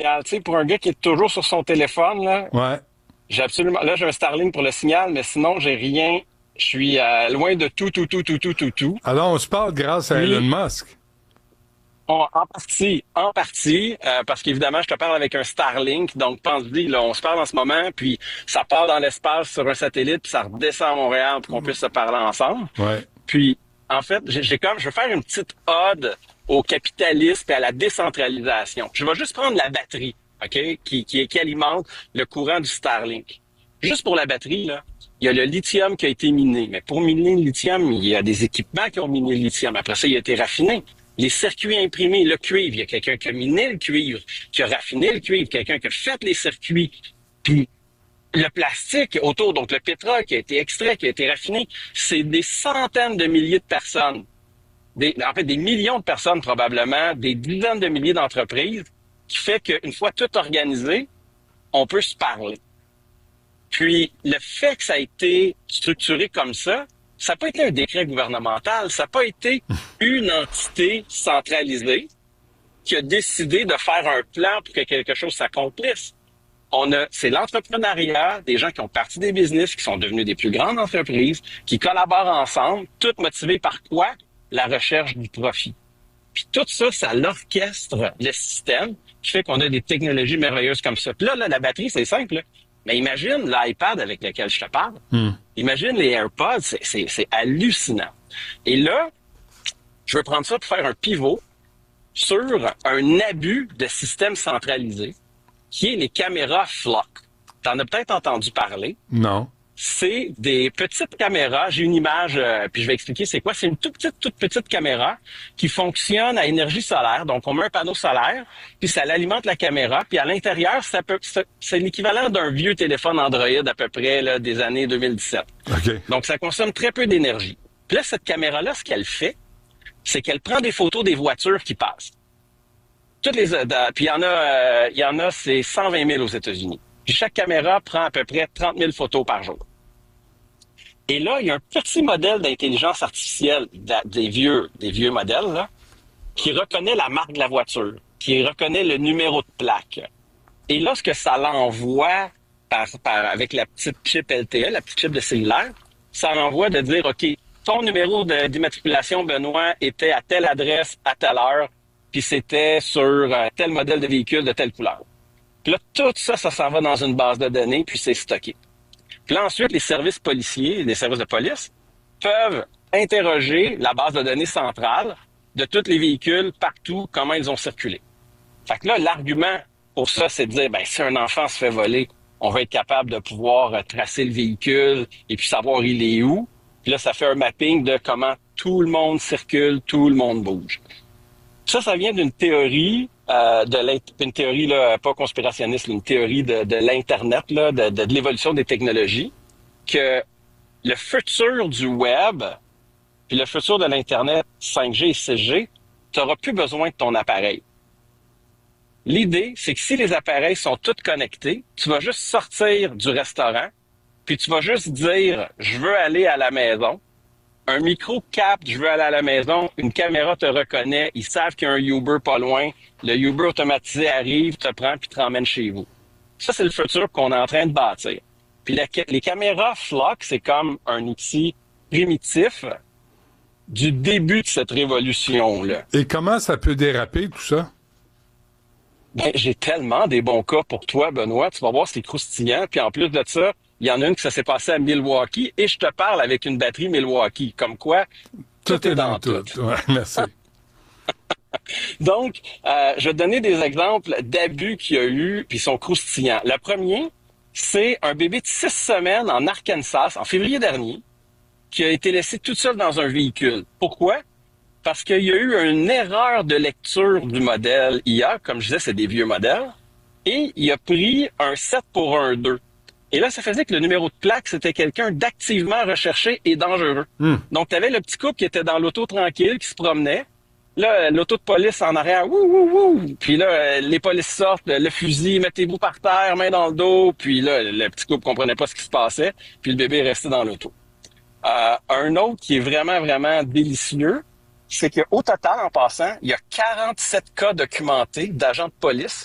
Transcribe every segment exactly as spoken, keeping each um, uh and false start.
signal. Tu sais, pour un gars qui est toujours sur son téléphone, là, Ouais. j'ai absolument. Là, j'ai un Starlink pour le signal, mais sinon, j'ai rien. Je suis euh, loin de tout, tout, tout, tout, tout, tout, tout. Alors, on se parle grâce à Elon Puis, Musk. on- en partie, en partie, euh, parce qu'évidemment, je te parle avec un Starlink, donc pense-y, là, on se parle en ce moment, puis ça part dans l'espace sur un satellite, puis ça redescend à Montréal pour qu'on puisse se parler ensemble. Ouais. Puis, en fait, j'ai j'ai comme, je veux faire une petite ode au capitalisme et à la décentralisation. Je vais juste prendre la batterie, OK, qui, qui, qui alimente le courant du Starlink. Juste pour la batterie, là, il y a le lithium qui a été miné. Mais pour miner le lithium, il y a des équipements qui ont miné le lithium. Après ça, il a été raffiné. Les circuits imprimés, le cuivre, il y a quelqu'un qui a miné le cuivre, qui a raffiné le cuivre, quelqu'un qui a fait les circuits. Puis le plastique autour, donc le pétrole qui a été extrait, qui a été raffiné, c'est des centaines de milliers de personnes. Des, en fait, des millions de personnes probablement, des dizaines de milliers d'entreprises, qui fait qu'une fois tout organisé, on peut se parler. Puis, le fait que ça a été structuré comme ça, ça n'a pas été un décret gouvernemental, ça n'a pas été une entité centralisée qui a décidé de faire un plan pour que quelque chose s'accomplisse. On a, c'est l'entrepreneuriat, des gens qui ont parti des business, qui sont devenus des plus grandes entreprises, qui collaborent ensemble, toutes motivées par quoi? La recherche du profit. Puis tout ça, ça l'orchestre le système qui fait qu'on a des technologies merveilleuses comme ça. Puis là, là, la batterie, c'est simple, là. Mais imagine l'iPad avec lequel je te parle. Hmm. Imagine les AirPods, c'est, c'est, c'est hallucinant. Et là, je veux prendre ça pour faire un pivot sur un abus de système centralisé qui est les caméras Flock. Tu en as peut-être entendu parler. Non. C'est des petites caméras. J'ai une image, euh, puis je vais expliquer c'est quoi. C'est une toute petite, toute petite caméra qui fonctionne à énergie solaire. Donc, on met un panneau solaire, puis ça alimente la caméra. Puis à l'intérieur, ça peut, c'est, c'est l'équivalent d'un vieux téléphone Android à peu près là, des années deux mille dix-sept. OK. Donc, ça consomme très peu d'énergie. Puis là, cette caméra-là, ce qu'elle fait, c'est qu'elle prend des photos des voitures qui passent. Toutes les, euh, puis il y en a, euh, il y en a, c'est cent vingt mille aux États-Unis. Puis chaque caméra prend à peu près trente mille photos par jour. Et là, il y a un petit modèle d'intelligence artificielle des vieux, des vieux modèles, là, qui reconnaît la marque de la voiture, qui reconnaît le numéro de plaque. Et lorsque ça l'envoie par, par, avec la petite chip L T E, la petite chip de cellulaire, ça l'envoie de dire, OK, ton numéro de, d'immatriculation, Benoît, était à telle adresse, à telle heure, puis c'était sur euh, tel modèle de véhicule de telle couleur. Puis là, tout ça, ça s'en va dans une base de données, puis c'est stocké. Puis là, ensuite, les services policiers, les services de police, peuvent interroger la base de données centrale de tous les véhicules partout, comment ils ont circulé. Fait que là, l'argument pour ça, c'est de dire, ben, si un enfant se fait voler, on va être capable de pouvoir euh, tracer le véhicule et puis savoir il est où. Puis là, ça fait un mapping de comment tout le monde circule, tout le monde bouge. Ça, ça vient d'une théorie, euh, de une théorie là, pas conspirationniste, une théorie de, de l'Internet, là, de, de, de l'évolution des technologies, que le futur du web, puis le futur de l'Internet cinq G et six G, tu n'auras plus besoin de ton appareil. L'idée, c'est que si les appareils sont tous connectés, tu vas juste sortir du restaurant, puis tu vas juste dire « je veux aller à la maison ». Un micro capte, je veux aller à la maison, une caméra te reconnaît, ils savent qu'il y a un Uber pas loin, le Uber automatisé arrive, te prend puis te ramène chez vous. Ça, c'est le futur qu'on est en train de bâtir. Puis la, les caméras Flock, c'est comme un outil primitif du début de cette révolution-là. Et comment ça peut déraper, tout ça? Ben, j'ai tellement des bons cas pour toi, Benoît. Tu vas voir, c'est croustillant. Puis en plus de ça, il y en a une que ça s'est passé à Milwaukee et je te parle avec une batterie Milwaukee. Comme quoi, tout, tout est dans, dans tout. tout. Ouais, merci. Donc, euh, je vais te donner des exemples d'abus qu'il y a eu, puis ils sont croustillants. Le premier, c'est un bébé de six semaines en Arkansas, en février dernier, qui a été laissé tout seul dans un véhicule. Pourquoi? Parce qu'il y a eu une erreur de lecture du modèle I A, comme je disais, c'est des vieux modèles, et il a pris un sept pour un deux. Et là, ça faisait que le numéro de plaque, c'était quelqu'un d'activement recherché et dangereux. Mm. Donc, tu avais le petit couple qui était dans l'auto tranquille, qui se promenait. Là, l'auto de police en arrière, wouh, wouh, wouh. Puis là, les polices sortent, le fusil, mettez-vous par terre, main dans le dos. Puis là, le petit couple comprenait pas ce qui se passait. Puis le bébé est resté dans l'auto. Euh, un autre qui est vraiment, vraiment délicieux, c'est qu'au total, en passant, il y a quarante-sept cas documentés d'agents de police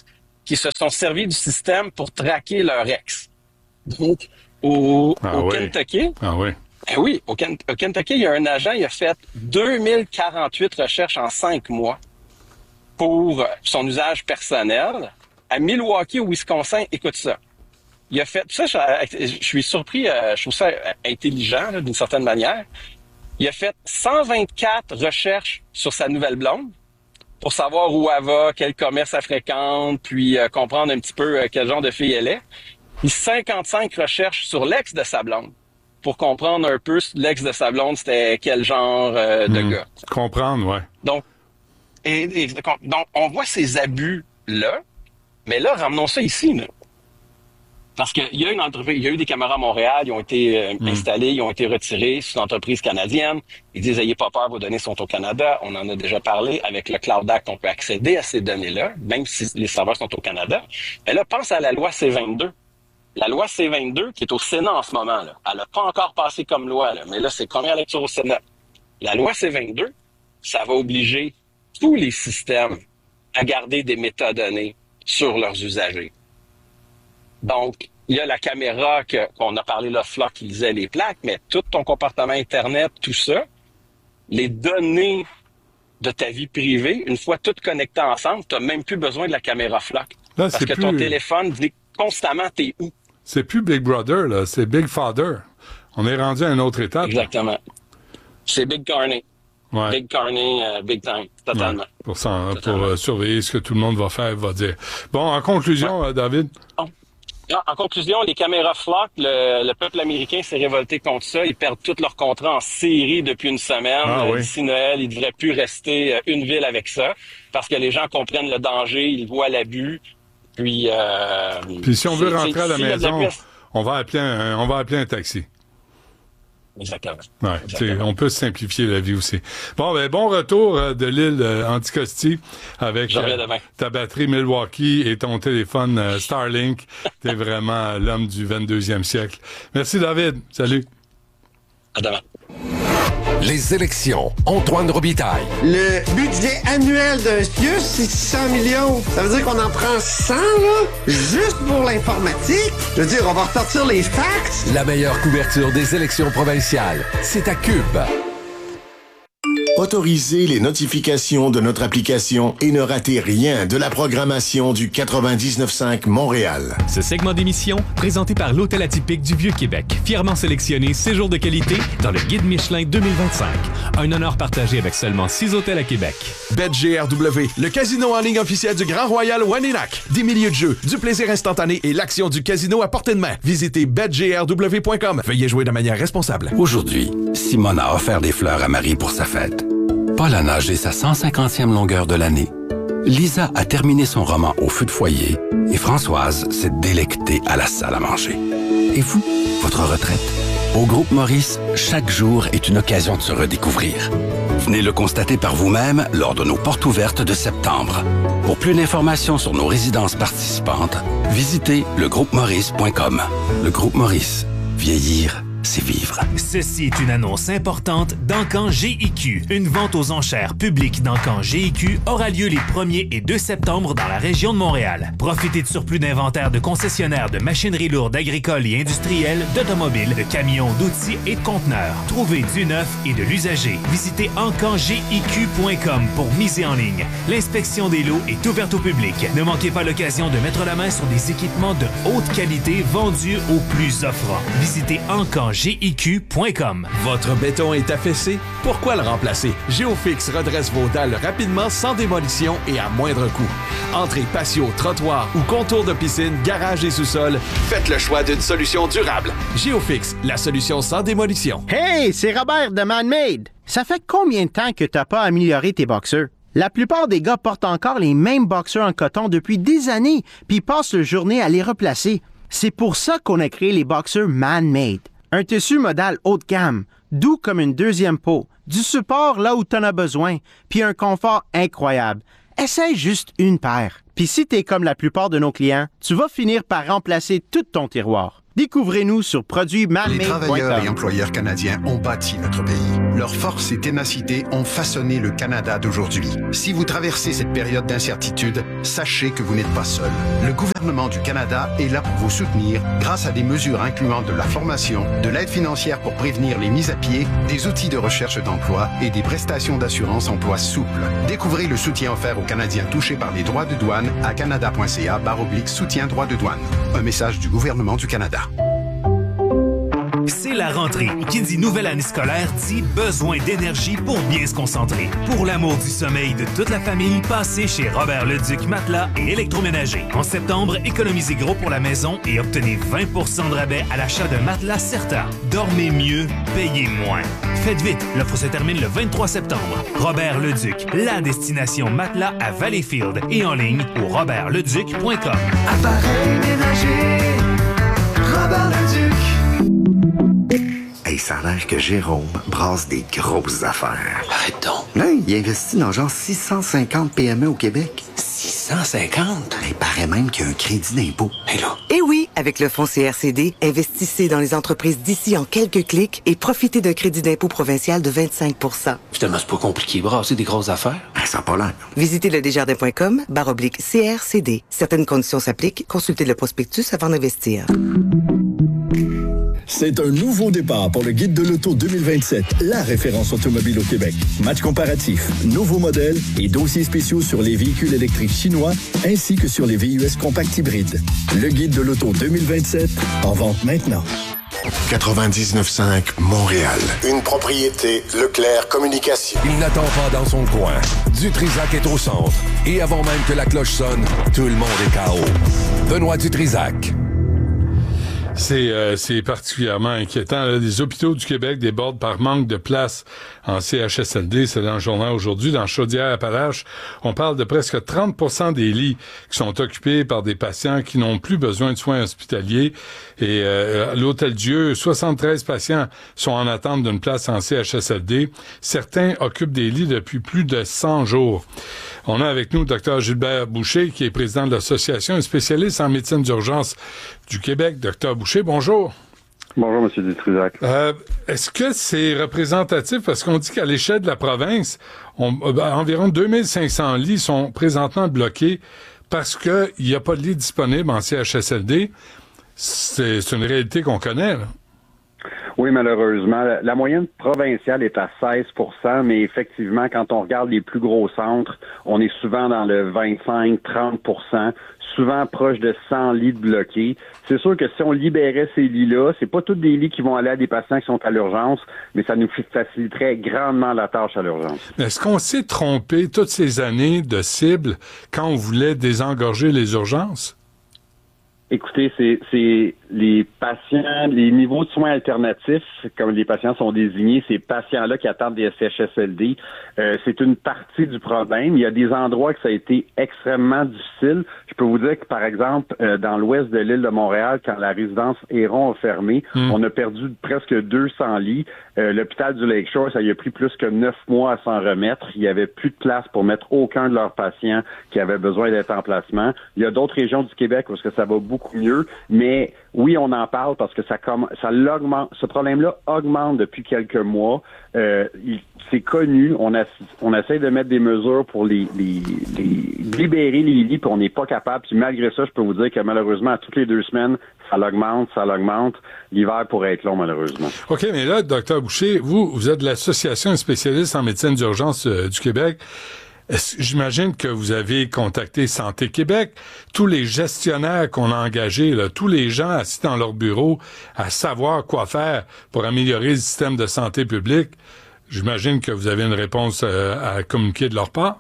qui se sont servis du système pour traquer leur ex. Donc, au, ah au oui. Kentucky, ah oui. eh oui, au, Ken- au Kentucky, il y a un agent, il a fait deux mille quarante-huit recherches en cinq mois pour son usage personnel. À Milwaukee, au Wisconsin, écoute ça. Il a fait ça, je, je suis surpris, je trouve ça intelligent là, d'une certaine manière. Il a fait cent vingt-quatre recherches sur sa nouvelle blonde pour savoir où elle va, quel commerce elle fréquente, puis euh, comprendre un petit peu euh, quel genre de fille elle est. Puis cinquante-cinq recherches sur l'ex de sa blonde pour comprendre un peu l'ex de sa blonde, c'était quel genre euh, de mmh. gars. Comprendre, ouais. Donc, et, et, donc, on voit ces abus-là, mais là, ramenons ça ici, là. Parce qu'il y a une entreprise, il y a eu des caméras à Montréal, ils ont été euh, mmh. installées, ils ont été retirées, c'est une entreprise canadienne. Ils disent, ayez pas peur, vos données sont au Canada. On en a déjà parlé. Avec le Cloud Act, on peut accéder à ces données-là, même si les serveurs sont au Canada. Mais là, pense à la loi C vingt-deux. La loi C vingt-deux, qui est au Sénat en ce moment, là. Elle n'a pas encore passé comme loi, là, mais là, c'est première lecture au Sénat. La loi C vingt-deux, ça va obliger tous les systèmes à garder des métadonnées sur leurs usagers. Donc, il y a la caméra que, qu'on a parlé là, Flock, qui lisait les plaques, mais tout ton comportement Internet, tout ça, les données de ta vie privée, une fois toutes connectées ensemble, tu n'as même plus besoin de la caméra Flock. Là, parce que plus... ton téléphone dit constamment t'es où. C'est plus Big Brother, là, c'est Big Father. On est rendu à une autre étape. Exactement. C'est Big Carney. Ouais. Big Carney, uh, Big Time, totalement. Ouais, pour ça, totalement. Pour euh, surveiller ce que tout le monde va faire, va dire. Bon, en conclusion, ouais. euh, David? Bon. En conclusion, les caméras Flock, le, le peuple américain s'est révolté contre ça. Ils perdent tous leurs contrats en série depuis une semaine. Ah, oui. D'ici Noël, il ne devrait plus rester une ville avec ça parce que les gens comprennent le danger, ils voient l'abus. Puis, euh, Puis si on veut rentrer à la maison, on va appeler un, on va appeler un taxi. Exactement. Ouais, Exactement. On peut simplifier la vie aussi. Bon, ben bon retour euh, de l'île euh, Anticosti avec euh, ta batterie Milwaukee et ton téléphone euh, Starlink. T'es vraiment l'homme du vingt-deuxième siècle. Merci David. Salut. À demain. Les élections. Antoine Robitaille. Le budget annuel d'un C I U S, c'est six cents millions. Ça veut dire qu'on en prend cent, là, juste pour l'informatique. Je veux dire, on va ressortir les fax. La meilleure couverture des élections provinciales, c'est à Cube. Autorisez les notifications de notre application et ne ratez rien de la programmation du quatre-vingt-dix-neuf cinq Montréal. Ce segment d'émission, présenté par l'Hôtel Atypique du Vieux-Québec, fièrement sélectionné séjour de qualité dans le Guide Michelin deux mille vingt-cinq. Un honneur partagé avec seulement six hôtels à Québec. BetGRW, le casino en ligne officiel du Grand Royal Wanenac. Des milliers de jeux, du plaisir instantané et l'action du casino à portée de main. Visitez bet G R W point com. Veuillez jouer de manière responsable. Aujourd'hui, Simone a offert des fleurs à Marie pour sa fête. Paul a nagé sa cent cinquantième longueur de l'année. Lisa a terminé son roman au feu de foyer et Françoise s'est délectée à la salle à manger. Et vous, votre retraite? Au Groupe Maurice, chaque jour est une occasion de se redécouvrir. Venez le constater par vous-même lors de nos portes ouvertes de septembre. Pour plus d'informations sur nos résidences participantes, visitez le groupe maurice point com. Le Groupe Maurice, vieillir, c'est vivre. Ceci est une annonce importante d'Encan G I Q. Une vente aux enchères publiques d'Encan G I Q aura lieu les premier et deux septembre dans la région de Montréal. Profitez de surplus d'inventaire de concessionnaires de machinerie lourde agricole et industrielle, d'automobiles, de camions, d'outils et de conteneurs. Trouvez du neuf et de l'usager. Visitez encan G I Q point com pour miser en ligne. L'inspection des lots est ouverte au public. Ne manquez pas l'occasion de mettre la main sur des équipements de haute qualité vendus aux plus offrants. Visitez encan G I Q point com. Votre béton est affaissé? Pourquoi le remplacer? Géofix redresse vos dalles rapidement, sans démolition et à moindre coût. Entrée, patio, trottoir ou contour de piscine, garage et sous-sol, faites le choix d'une solution durable. Géofix, la solution sans démolition. Hey, c'est Robert de ManMade. Ça fait combien de temps que t'as pas amélioré tes boxeurs? La plupart des gars portent encore les mêmes boxeurs en coton depuis des années, puis passent leur journée à les replacer. C'est pour ça qu'on a créé les boxeurs ManMade. Un tissu modal haut de gamme, doux comme une deuxième peau, du support là où t'en as besoin, puis un confort incroyable. Essaye juste une paire. Puis si t'es comme la plupart de nos clients, tu vas finir par remplacer tout ton tiroir. Découvrez-nous sur produits man made point com. Les travailleurs et employeurs canadiens ont bâti notre pays. Leur force et ténacité ont façonné le Canada d'aujourd'hui. Si vous traversez cette période d'incertitude, sachez que vous n'êtes pas seul. Le gouvernement du Canada est là pour vous soutenir grâce à des mesures incluant de la formation, de l'aide financière pour prévenir les mises à pied, des outils de recherche d'emploi et des prestations d'assurance emploi souples. Découvrez le soutien offert aux Canadiens touchés par les droits de douane à canada.ca barre oblique soutien droits de douane. Un message du gouvernement du Canada. C'est la rentrée. Qui dit nouvelle année scolaire dit besoin d'énergie pour bien se concentrer. Pour l'amour du sommeil de toute la famille, passez chez Robert Leduc Matelas et Électroménager. En septembre, économisez gros pour la maison et obtenez vingt pour cent de rabais à l'achat d'un matelas Certa. Dormez mieux, payez moins. Faites vite, l'offre se termine le vingt-trois septembre. Robert Leduc, la destination matelas à Valleyfield et en ligne au robert leduc point com. Appareil ménager, Robert Leduc. Hey, ça a l'air que Jérôme brasse des grosses affaires. Arrête donc. Là, il investit dans genre six cent cinquante P M E au Québec. six cent cinquante? Il paraît même qu'il y a un crédit d'impôt. Et là? Eh oui, avec le fonds C R C D, investissez dans les entreprises d'ici en quelques clics et profitez d'un crédit d'impôt provincial de vingt-cinq pour cent. Finalement, c'est pas compliqué, brasser des grosses affaires. Ben, ça n'a pas l'air. Visitez le desjardins point com barre oblique C R C D. Certaines conditions s'appliquent. Consultez le prospectus avant d'investir. C'est un nouveau départ pour le Guide de l'auto deux mille vingt-sept, la référence automobile au Québec. Match comparatif, nouveaux modèles et dossiers spéciaux sur les véhicules électriques chinois ainsi que sur les V U S compacts hybrides. Le Guide de l'auto deux mille vingt-sept, en vente maintenant. quatre-vingt-dix-neuf cinq Montréal. Une propriété Leclerc Communication. Il n'attend pas dans son coin. Dutrisac est au centre. Et avant même que la cloche sonne, tout le monde est K O. Benoît Dutrisac. C'est, euh, c'est particulièrement inquiétant. Là, les hôpitaux du Québec débordent par manque de place en C H S L D. C'est dans le journal aujourd'hui. Dans Chaudière-Appalaches, on parle de presque trente pour cent des lits qui sont occupés par des patients qui n'ont plus besoin de soins hospitaliers. Et euh, à l'Hôtel-Dieu, soixante-treize patients sont en attente d'une place en C H S L D. Certains occupent des lits depuis plus de cent jours. On a avec nous le docteur Gilbert Boucher, qui est président de l'Association et spécialiste en médecine d'urgence du Québec. Docteur Boucher, bonjour. Bonjour, M. Dutrisac. Euh, est-ce que c'est représentatif? Parce qu'on dit qu'à l'échelle de la province, on, euh, environ deux mille cinq cents lits sont présentement bloqués parce qu'il n'y a pas de lits disponibles en C H S L D. C'est, c'est une réalité qu'on connaît, là. Oui, malheureusement. La moyenne provinciale est à seize pour cent, mais effectivement, quand on regarde les plus gros centres, on est souvent dans le vingt-cinq à trente pour cent, souvent proche de cent lits de bloqués. C'est sûr que si on libérait ces lits-là, c'est pas tous des lits qui vont aller à des patients qui sont à l'urgence, mais ça nous faciliterait grandement la tâche à l'urgence. Est-ce qu'on s'est trompé toutes ces années de cible quand on voulait désengorger les urgences? Écoutez, c'est, c'est les patients, les niveaux de soins alternatifs, comme les patients sont désignés, ces patients-là qui attendent des C H S L D, euh, c'est une partie du problème. Il y a des endroits que ça a été extrêmement difficile. Je peux vous dire que, par exemple, euh, dans l'ouest de l'île de Montréal, quand la résidence Héron a fermé, mmh. on a perdu presque deux cents lits. Euh, l'hôpital du Lakeshore, ça y a pris plus que neuf mois à s'en remettre. Il y avait plus de place pour mettre aucun de leurs patients qui avaient besoin d'être en placement. Il y a d'autres régions du Québec où ça va beaucoup mieux, mais oui, on en parle parce que ça comme ça l'augmente. Ce problème-là augmente depuis quelques mois. Euh, il, c'est connu. On a, on essaie de mettre des mesures pour les, les, les libérer les lits, puis on n'est pas capable. Puis malgré ça, je peux vous dire que malheureusement, à toutes les deux semaines, ça l'augmente, ça l'augmente. L'hiver pourrait être long, malheureusement. OK, mais là, docteur Boucher, vous, vous êtes de l'Association spécialiste en médecine d'urgence euh, du Québec. J'imagine que vous avez contacté Santé Québec, tous les gestionnaires qu'on a engagés, là, tous les gens assis dans leur bureau à savoir quoi faire pour améliorer le système de santé publique. J'imagine que vous avez une réponse euh, à communiquer de leur part.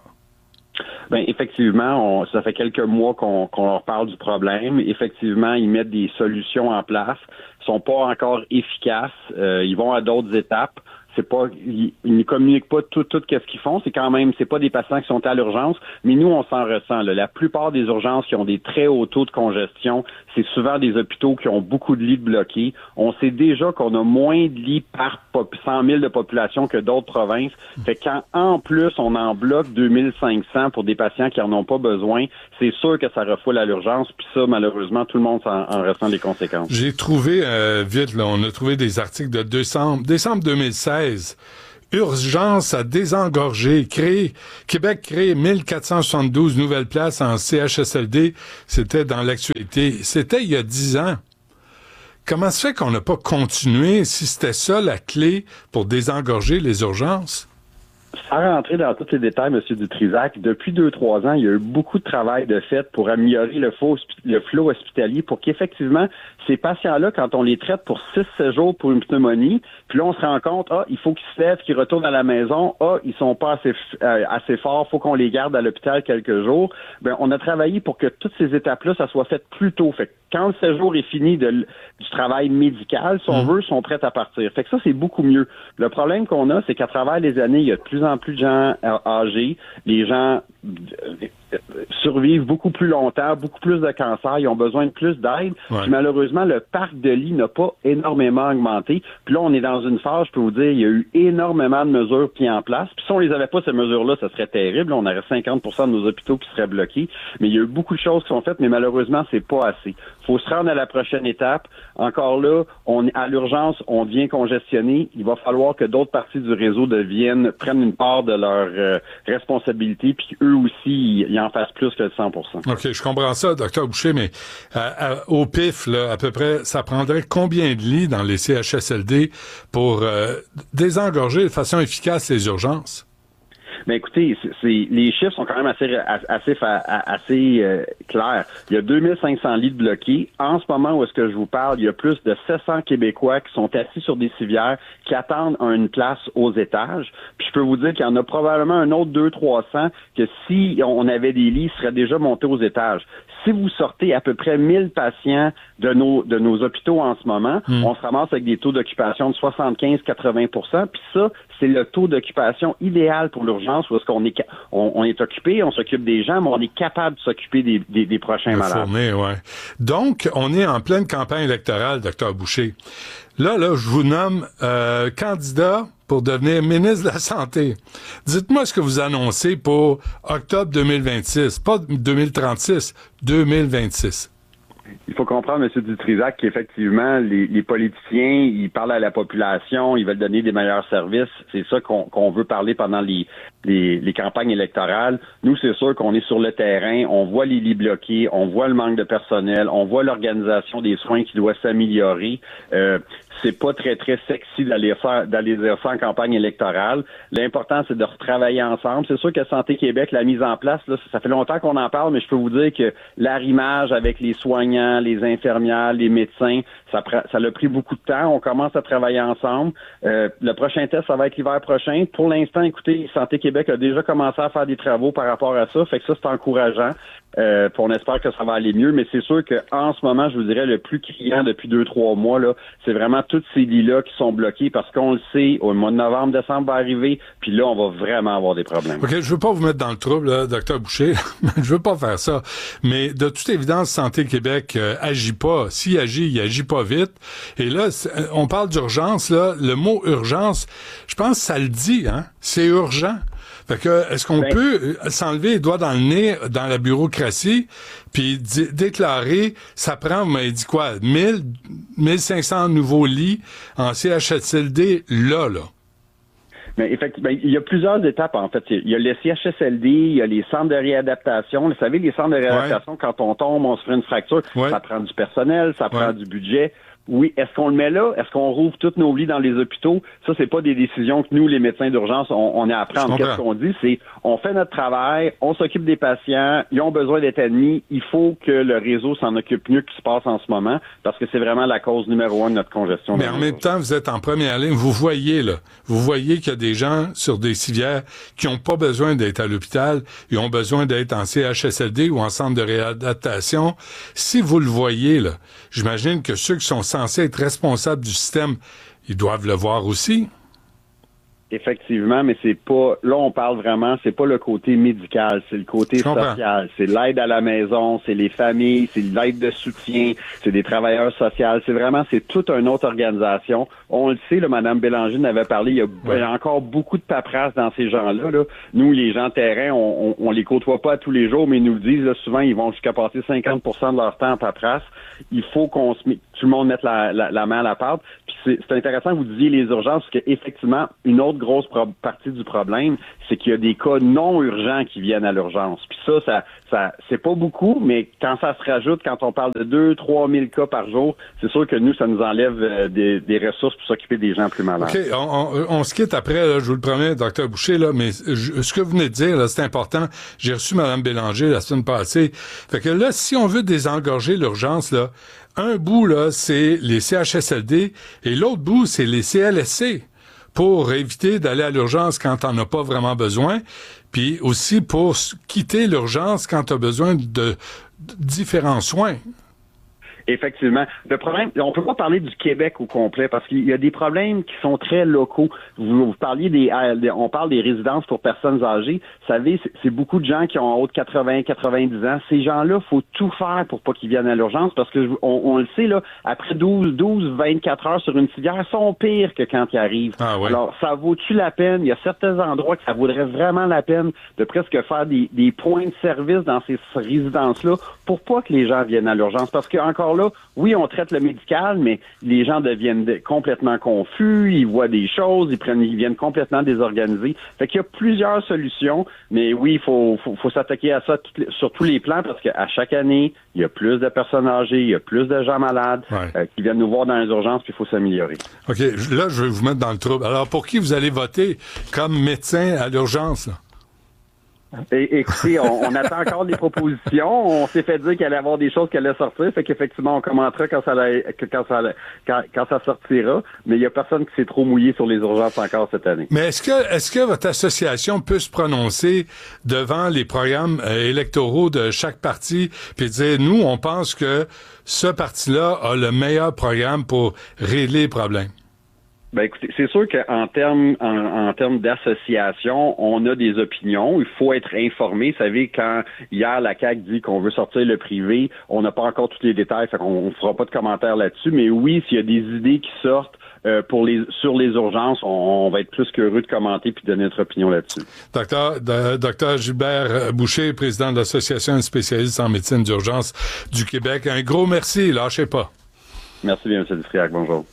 Ben effectivement, on, ça fait quelques mois qu'on, qu'on leur parle du problème. Effectivement, ils mettent des solutions en place, ils sont pas encore efficaces, euh, ils vont à d'autres étapes. C'est pas, ils, ils ne communiquent pas tout, tout qu'est-ce qu'ils font. C'est quand même, c'est pas des patients qui sont à l'urgence, mais nous, on s'en ressent, là. La plupart des urgences qui ont des très hauts taux de congestion, c'est souvent des hôpitaux qui ont beaucoup de lits bloqués. On sait déjà qu'on a moins de lits par cent mille de population que d'autres provinces. Fait quand, en plus, on en bloque deux mille cinq cents pour des patients qui en ont pas besoin, c'est sûr que ça refoule à l'urgence. Puis ça, malheureusement, tout le monde en, en ressent les conséquences. J'ai trouvé, euh, vite, là, on a trouvé des articles de décembre, décembre deux mille seize. urgence à désengorger. Créer, Québec crée mille quatre cent soixante-douze nouvelles places en C H S L D. C'était dans l'actualité. C'était il y a dix ans. Comment se fait qu'on n'a pas continué si c'était ça la clé pour désengorger les urgences? Sans rentrer dans tous les détails, M. Dutrisac, depuis deux, trois ans, il y a eu beaucoup de travail de fait pour améliorer le flot, le flot hospitalier pour qu'effectivement, ces patients-là, quand on les traite pour six séjours pour une pneumonie, puis là, on se rend compte, ah, il faut qu'ils se lèvent, qu'ils retournent à la maison, ah, ils sont pas assez, euh, assez forts, faut qu'on les garde à l'hôpital quelques jours. Ben, on a travaillé pour que toutes ces étapes-là, ça soit fait plus tôt. Fait que quand le séjour est fini de, du travail médical, si on veut, ils sont prêts à partir. Fait que ça, c'est beaucoup mieux. Le problème qu'on a, c'est qu'à travers les années, il y a de plus en plus de gens âgés, les gens survivent beaucoup plus longtemps, beaucoup plus de cancers, ils ont besoin de plus d'aide. Ouais. Puis malheureusement, le parc de lits n'a pas énormément augmenté. Puis là, on est dans une phase, je peux vous dire, il y a eu énormément de mesures mises en place. Puis si on les avait pas, ces mesures-là, ça serait terrible. On aurait cinquante pour cent de nos hôpitaux qui seraient bloqués. Mais il y a eu beaucoup de choses qui sont faites, mais malheureusement, c'est pas assez. Faut se rendre à la prochaine étape. Encore là, on à l'urgence, on devient congestionné. Il va falloir que d'autres parties du réseau deviennent, prennent une part de leur euh, responsabilité, puis eux aussi, ils en fassent plus que le cent pour cent. OK, je comprends ça, docteur Boucher, mais euh, euh, au pif, là, à peu près, ça prendrait combien de lits dans les C H S L D pour euh, désengorger de façon efficace les urgences? Ben écoutez, c'est, c'est, les chiffres sont quand même assez assez assez euh, clairs. Il y a deux mille cinq cents lits de bloqués. En ce moment où est-ce que je vous parle, il y a plus de sept cents Québécois qui sont assis sur des civières qui attendent une place aux étages. Puis je peux vous dire qu'il y en a probablement un autre deux trois cents que si on avait des lits, ils seraient déjà montés aux étages. Si vous sortez à peu près mille patients de nos de nos hôpitaux en ce moment, mmh. on se ramasse avec des taux d'occupation de soixante-quinze à quatre-vingts pour cent. Puis ça, c'est le taux d'occupation idéal pour l'urgence où est-ce qu'on est on, on est occupé, on s'occupe des gens, mais on est capable de s'occuper des, des, des prochains Le malades. Fournier, ouais. Donc, on est en pleine campagne électorale, docteur Boucher. Là, là, je vous nomme euh, candidat pour devenir ministre de la Santé. Dites-moi ce que vous annoncez pour octobre deux mille vingt-six, pas deux mille trente-six, deux mille vingt-six. Il faut comprendre, M. Dutrisac, qu'effectivement, les, les politiciens, ils parlent à la population, ils veulent donner des meilleurs services. C'est ça qu'on, qu'on veut parler pendant les, les, les campagnes électorales. Nous, c'est sûr qu'on est sur le terrain, on voit les lits bloqués, on voit le manque de personnel, on voit l'organisation des soins qui doit s'améliorer. Euh, c'est pas très, très sexy d'aller faire, d'aller dire ça en campagne électorale. L'important, c'est de retravailler ensemble. C'est sûr que Santé Québec, la mise en place, là, ça fait longtemps qu'on en parle, mais je peux vous dire que l'arrimage avec les soignants, les infirmières, les médecins, ça, ça a pris beaucoup de temps. On commence à travailler ensemble. Euh, le prochain test, ça va être l'hiver prochain. Pour l'instant, écoutez, Santé Québec a déjà commencé à faire des travaux par rapport à ça. Fait que ça, c'est encourageant. Euh, puis on espère que ça va aller mieux, mais c'est sûr qu'en ce moment, je vous dirais, le plus criant depuis deux, trois mois, là, c'est vraiment tous ces lits-là qui sont bloqués parce qu'on le sait, au mois de novembre, décembre va arriver, puis là, on va vraiment avoir des problèmes. OK, je veux pas vous mettre dans le trouble, là, docteur Boucher, je veux pas faire ça, mais de toute évidence, Santé Québec euh, agit pas. S'il agit, il agit pas vite. Et là, on parle d'urgence, là, le mot urgence, je pense que ça le dit, hein, c'est urgent. Fait que, est-ce qu'on ben, peut s'enlever les doigts dans le nez dans la bureaucratie puis d- déclarer, ça prend, vous m'avez dit quoi, mille, mille cinq cents nouveaux lits en C H S L D, là, là? Mais effectivement, il y a plusieurs étapes, en fait. Il y a les C H S L D, il y a les centres de réadaptation. Vous savez, les centres de réadaptation, ouais. quand on tombe, on se fait une fracture, ouais. ça prend du personnel, ça prend ouais. du budget. Oui, est-ce qu'on le met là? Est-ce qu'on rouvre tous nos lits dans les hôpitaux? Ça, c'est pas des décisions que nous, les médecins d'urgence, on, on est à prendre. Qu'est-ce qu'on dit? C'est, on fait notre travail, on s'occupe des patients, ils ont besoin d'être admis, il faut que le réseau s'en occupe mieux que ce qui se passe en ce moment, parce que c'est vraiment la cause numéro un de notre congestion. Mais en même temps, vous êtes en première ligne, vous voyez, là, vous voyez qu'il y a des gens sur des civières qui ont pas besoin d'être à l'hôpital, ils ont besoin d'être en C H S L D ou en centre de réadaptation. Si vous le voyez, là, j'imagine que ceux qui sont censés être responsables du système, ils doivent le voir aussi. Effectivement, mais c'est pas, là on parle vraiment, c'est pas le côté médical, c'est le côté social, c'est l'aide à la maison, c'est les familles, c'est l'aide de soutien, c'est des travailleurs sociaux, c'est vraiment, c'est toute une autre organisation. On le sait, là, Mme Bélanger en avait parlé, il y a, ouais. il y a encore beaucoup de paperasse dans ces gens-là, là. Nous, les gens de terrain, on, on, on les côtoie pas tous les jours, mais ils nous le disent, là, souvent, ils vont jusqu'à passer cinquante pour cent de leur temps en paperasse. Il faut qu'on se met, tout le monde mette la, la, la main à la pâte. Puis c'est, c'est intéressant que vous disiez les urgences, parce qu'effectivement, une autre grosse pro- partie du problème, c'est qu'il y a des cas non urgents qui viennent à l'urgence. Puis ça, ça, ça, c'est pas beaucoup, mais quand ça se rajoute, quand on parle de deux, trois mille cas par jour, c'est sûr que nous, ça nous enlève euh, des, des ressources pour s'occuper des gens plus malades. OK, on, on, on se quitte après, là, je vous le promets, docteur Boucher, là, mais je, ce que vous venez de dire, là, c'est important. J'ai reçu Mme Bélanger la semaine passée. Fait que là, si on veut désengorger l'urgence, là, un bout, là, c'est les C H S L D et l'autre bout, c'est les C L S C pour éviter d'aller à l'urgence quand on n'a pas vraiment besoin, puis aussi pour quitter l'urgence quand tu as besoin de, de différents soins. Effectivement. Le problème, on peut pas parler du Québec au complet parce qu'il y a des problèmes qui sont très locaux. Vous, vous parliez des, on parle des résidences pour personnes âgées. Vous savez, c'est, c'est beaucoup de gens qui ont en haut de quatre-vingts, quatre-vingt-dix ans. Ces gens-là, faut tout faire pour pas qu'ils viennent à l'urgence parce que on, on le sait là, après douze, douze, vingt-quatre heures sur une civière, sont pires que quand ils arrivent. Ah ouais. Alors, ça vaut-tu la peine? Il y a certains endroits que ça vaudrait vraiment la peine de presque faire des, des points de service dans ces résidences-là pour pas que les gens viennent à l'urgence parce que encore là, oui, on traite le médical, mais les gens deviennent de, complètement confus, ils voient des choses, ils prennent, ils viennent complètement désorganisés. Fait qu'il y a plusieurs solutions, mais oui, il faut, faut, faut s'attaquer à ça les, sur tous les plans parce qu'à chaque année, il y a plus de personnes âgées, il y a plus de gens malades ouais. euh, qui viennent nous voir dans les urgences, puis il faut s'améliorer. OK, là, je vais vous mettre dans le trouble. Alors, pour qui vous allez voter comme médecin à l'urgence, là? Et, écoutez, on, on attend encore des propositions. On s'est fait dire qu'il allait y avoir des choses qui allaient sortir, fait qu'effectivement, on commentera quand ça, allait, quand ça, allait, quand, quand ça sortira. Mais il y a personne qui s'est trop mouillé sur les urgences encore cette année. Mais est-ce que, est-ce que votre association peut se prononcer devant les programmes euh, électoraux de chaque parti puis dire, nous, on pense que ce parti-là a le meilleur programme pour régler les problèmes? Ben écoutez, c'est sûr qu'en termes en, en termes d'association, on a des opinions. Il faut être informé. Vous savez, quand hier la C A Q dit qu'on veut sortir le privé, on n'a pas encore tous les détails, fait qu'on ne fera pas de commentaires là-dessus. Mais oui, s'il y a des idées qui sortent euh, pour les sur les urgences, on, on va être plus qu'heureux de commenter puis de donner notre opinion là-dessus. Docteur, de, docteur Gilbert Boucher, président de l'Association des spécialistes en médecine d'urgence du Québec. Un gros merci. Lâchez pas. Merci bien, M. Dutriac. Bonjour.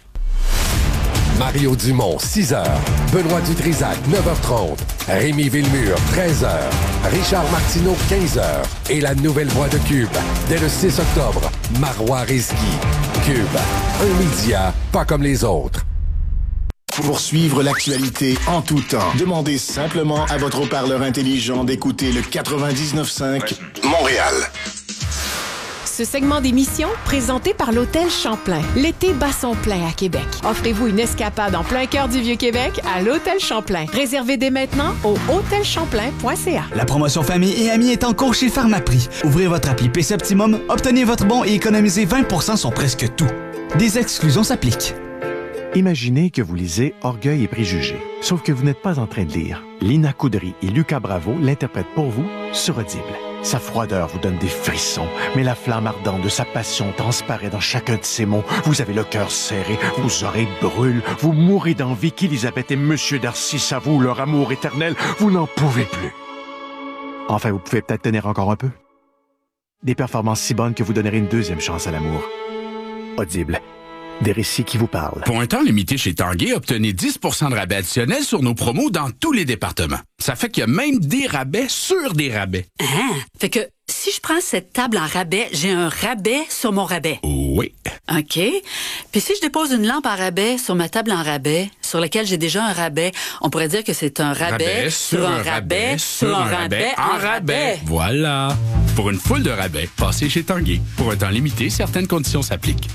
Mario Dumont, six heures. Benoît Dutrisac, neuf heures trente. Rémi Villemure, treize heures. Richard Martineau, quinze heures. Et la nouvelle voix de Cube, dès le six octobre, Marois Risky. Cube, un média pas comme les autres. Pour suivre l'actualité en tout temps, demandez simplement à votre haut-parleur intelligent d'écouter le quatre-vingt-dix-neuf cinq Montréal. Ce segment d'émission, présenté par l'Hôtel Champlain. L'été bat son plein à Québec. Offrez-vous une escapade en plein cœur du Vieux-Québec à l'Hôtel Champlain. Réservez dès maintenant au hôtel champlain point c a. La promotion famille et amis est en cours chez Pharmaprix. Ouvrez votre appli P C Optimum, obtenez votre bon et économisez vingt pour cent sur presque tout. Des exclusions s'appliquent. Imaginez que vous lisez Orgueil et préjugés, sauf que vous n'êtes pas en train de lire. Lina Coudry et Lucas Bravo l'interprètent pour vous sur Audible. Sa froideur vous donne des frissons, mais la flamme ardente de sa passion transparaît dans chacun de ses mots. Vous avez le cœur serré, vos oreilles brûlent, vous mourrez d'envie qu'Élisabeth et Monsieur Darcy s'avouent leur amour éternel. Vous n'en pouvez plus. Enfin, vous pouvez peut-être tenir encore un peu. Des performances si bonnes que vous donnerez une deuxième chance à l'amour. Audible. Des récits qui vous parlent. Pour un temps limité chez Tanguay, obtenez dix pour cent de rabais additionnel sur nos promos dans tous les départements. Ça fait qu'il y a même des rabais sur des rabais. Ah, fait que si je prends cette table en rabais, j'ai un rabais sur mon rabais. Oui. OK. Puis si je dépose une lampe en rabais sur ma table en rabais, sur laquelle j'ai déjà un rabais, on pourrait dire que c'est un rabais, rabais sur, sur un rabais, rabais sur un rabais, rabais en rabais. rabais. Voilà. Pour une foule de rabais, passez chez Tanguay. Pour un temps limité, certaines conditions s'appliquent.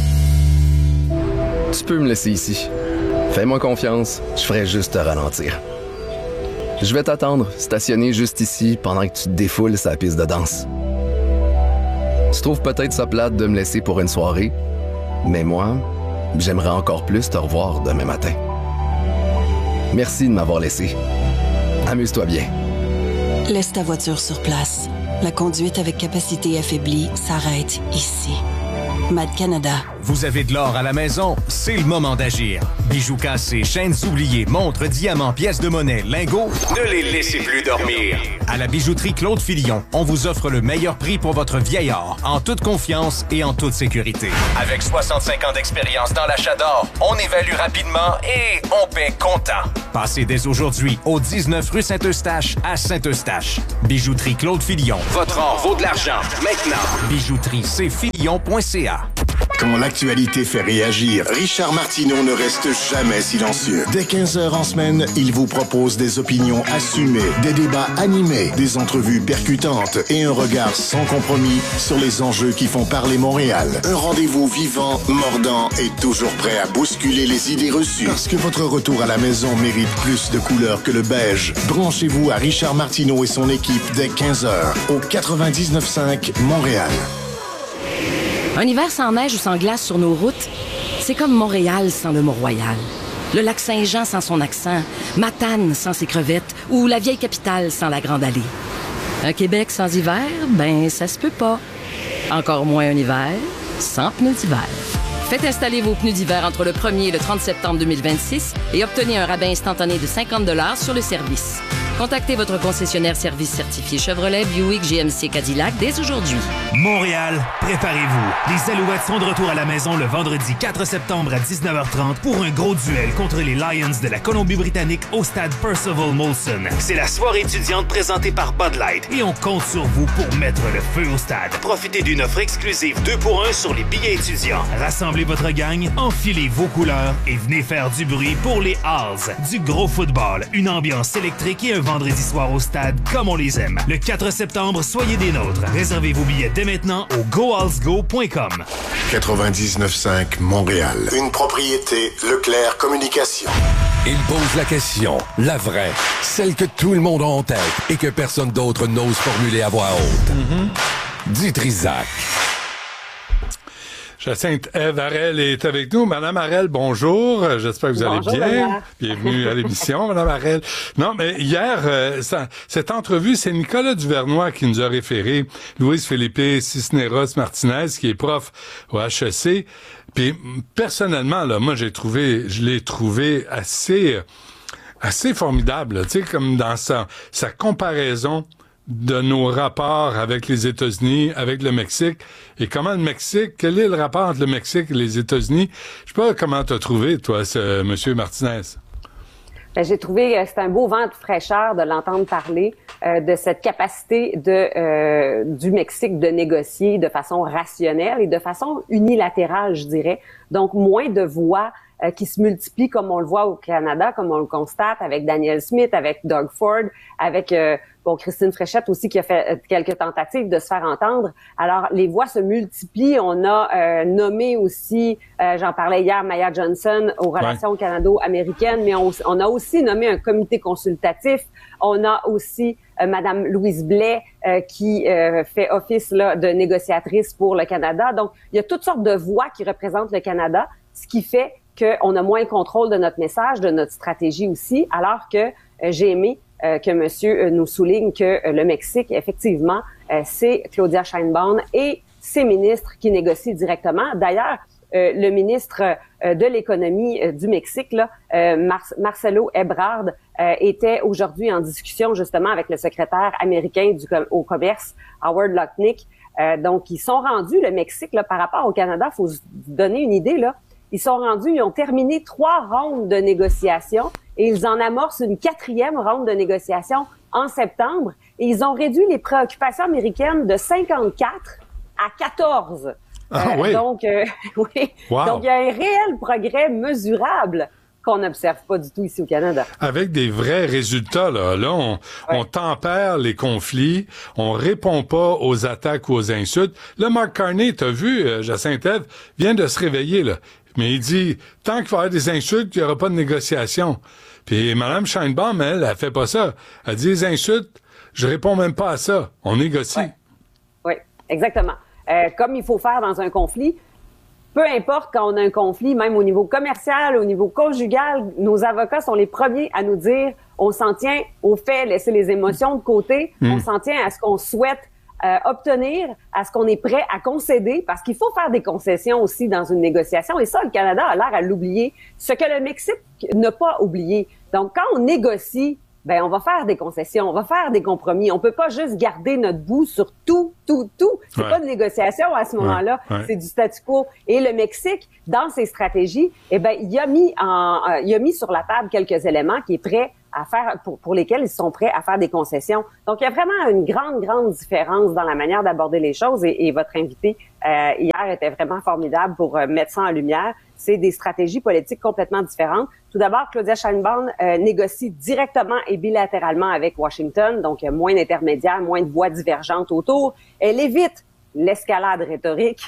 Tu peux me laisser ici. Fais-moi confiance, je ferai juste te ralentir. Je vais t'attendre, stationné juste ici, pendant que tu te défoules sa piste de danse. Tu trouves peut-être ça plate de me laisser pour une soirée, mais moi, j'aimerais encore plus te revoir demain matin. Merci de m'avoir laissé. Amuse-toi bien. Laisse ta voiture sur place. La conduite avec capacité affaiblie s'arrête ici. Made Canada. Vous avez de l'or à la maison? C'est le moment d'agir. Bijoux cassés, chaînes oubliées, montres, diamants, pièces de monnaie, lingots, ne les laissez plus dormir. À la bijouterie Claude Filion, on vous offre le meilleur prix pour votre vieil or, en toute confiance et en toute sécurité. Avec soixante-cinq ans d'expérience dans l'achat d'or, on évalue rapidement et on paie comptant. Passez dès aujourd'hui au dix-neuf rue Saint-Eustache à Saint-Eustache. Bijouterie Claude Filion. Votre or vaut de l'argent. Maintenant. Bijouterie c filion point c a. Quand l'actualité fait réagir, Richard Martineau ne reste jamais silencieux. Dès quinze heures en semaine, il vous propose des opinions assumées, des débats animés, des entrevues percutantes et un regard sans compromis sur les enjeux qui font parler Montréal. Un rendez-vous vivant, mordant et toujours prêt à bousculer les idées reçues. Parce que votre retour à la maison mérite plus de couleurs que le beige. Branchez-vous à Richard Martineau et son équipe dès quinze heures au quatre-vingt-dix-neuf cinq Montréal. Un hiver sans neige ou sans glace sur nos routes, c'est comme Montréal sans le Mont-Royal. Le lac Saint-Jean sans son accent, Matane sans ses crevettes ou la vieille capitale sans la Grande Allée. Un Québec sans hiver, ben ça se peut pas. Encore moins un hiver sans pneus d'hiver. Faites installer vos pneus d'hiver entre le premier et le trente septembre deux mille vingt-six et obtenez un rabais instantané de cinquante dollars sur le service. Contactez votre concessionnaire service certifié Chevrolet, Buick, G M C, Cadillac dès aujourd'hui. Montréal, préparez-vous. Les Alouettes sont de retour à la maison le vendredi quatre septembre à dix-neuf heures trente pour un gros duel contre les Lions de la Colombie-Britannique au stade Percival Molson. C'est la soirée étudiante présentée par Bud Light et on compte sur vous pour mettre le feu au stade. Profitez d'une offre exclusive deux pour un sur les billets étudiants. Rassemblez votre gang, enfilez vos couleurs et venez faire du bruit pour les Halls. Du gros football, une ambiance électrique et un vendredi soir au stade comme on les aime. Le quatre septembre, soyez des nôtres. Réservez vos billets dès maintenant au go halls go point com. quatre-vingt-dix-neuf cinq Montréal. Une propriété Leclerc Communication. Il pose la question, la vraie, celle que tout le monde a en tête et que personne d'autre n'ose formuler à voix haute. Mm-hmm. Dites Trisac. Jacinthe Ève Harel est avec nous. Madame Harel, bonjour. J'espère que vous bonjour, allez bien. Madame. Bienvenue à l'émission, Madame Harel. Non, mais hier, euh, ça, cette entrevue, c'est Nicolas Duvernois qui nous a référé Louise Philippe Cisneros Martinez, qui est prof au H E C. Puis, personnellement, là, moi, j'ai trouvé, je l'ai trouvé assez, assez formidable, tu sais, comme dans sa, sa comparaison de nos rapports avec les États-Unis, avec le Mexique, et comment le Mexique, quel est le rapport entre le Mexique et les États-Unis? Je sais pas comment t'as trouvé, toi, ce monsieur Martinez. Ben, j'ai trouvé que c'était un beau vent de fraîcheur de l'entendre parler euh, de cette capacité de euh, du Mexique de négocier de façon rationnelle et de façon unilatérale, je dirais. Donc, moins de voix euh, qui se multiplient comme on le voit au Canada, comme on le constate avec Daniel Smith, avec Doug Ford, avec euh, bon Christine Fréchette aussi qui a fait quelques tentatives de se faire entendre. Alors, les voix se multiplient. On a euh, nommé aussi, euh, j'en parlais hier, Maya Johnson aux relations ouais. canado-américaines, mais on, on a aussi nommé un comité consultatif. On a aussi euh, Madame Louise Blais euh, qui euh, fait office là de négociatrice pour le Canada. Donc, il y a toutes sortes de voix qui représentent le Canada, ce qui fait qu'on a moins contrôle de notre message, de notre stratégie aussi, alors que euh, j'ai aimé Euh, que monsieur euh, nous souligne que euh, le Mexique, effectivement, euh, c'est Claudia Sheinbaum et ses ministres qui négocient directement. D'ailleurs, euh, le ministre euh, de l'économie euh, du Mexique, là, euh, Mar- Marcelo Ebrard, euh, était aujourd'hui en discussion justement avec le secrétaire américain du com- au commerce, Howard Lutnick. Euh, donc, ils sont rendus, le Mexique, là, par rapport au Canada, il faut se donner une idée, là. Ils sont rendus, ils ont terminé trois rondes de négociations et ils en amorcent une quatrième ronde de négociations en septembre. Et ils ont réduit les préoccupations américaines de cinquante-quatre à quatorze. Ah, euh, oui. Donc, euh, oui. Wow. Donc, il y a un réel progrès mesurable qu'on n'observe pas du tout ici au Canada. Avec des vrais résultats, là. Là, on, ouais. on tempère les conflits, on répond pas aux attaques ou aux insultes. Là, Mark Carney, t'as vu, euh, Jacinthe Ève, vient de se réveiller, là. Mais il dit, tant qu'il va y avoir des insultes, il n'y aura pas de négociation. Puis Mme Sheinbaum, elle, elle fait pas ça. Elle dit, les insultes, je réponds même pas à ça. On négocie. Oui, ouais, exactement. Euh, comme il faut faire dans un conflit, peu importe quand on a un conflit, même au niveau commercial, au niveau conjugal, nos avocats sont les premiers à nous dire, on s'en tient aux faits, laisser les émotions de côté, mmh. on s'en tient à ce qu'on souhaite euh, obtenir à ce qu'on est prêt à concéder, parce qu'il faut faire des concessions aussi dans une négociation. Et ça, le Canada a l'air à l'oublier, ce que le Mexique n'a pas oublié. Donc, quand on négocie, ben on va faire des concessions, on va faire des compromis. On peut pas juste garder notre bout sur tout, tout, tout. C'est ouais. pas de négociation à ce moment-là, ouais. Ouais. c'est du statu quo. Et le Mexique, dans ses stratégies, eh ben il a mis en, euh, il a mis sur la table quelques éléments qui est prêt à faire, pour, pour lesquels ils sont prêts à faire des concessions. Donc il y a vraiment une grande, grande différence dans la manière d'aborder les choses. Et, et votre invité euh, hier était vraiment formidable pour euh, mettre ça en lumière. C'est des stratégies politiques complètement différentes. Tout d'abord, Claudia Sheinbaum euh, négocie directement et bilatéralement avec Washington, donc il y a moins d'intermédiaires, moins de voix divergentes autour. Elle évite l'escalade rhétorique.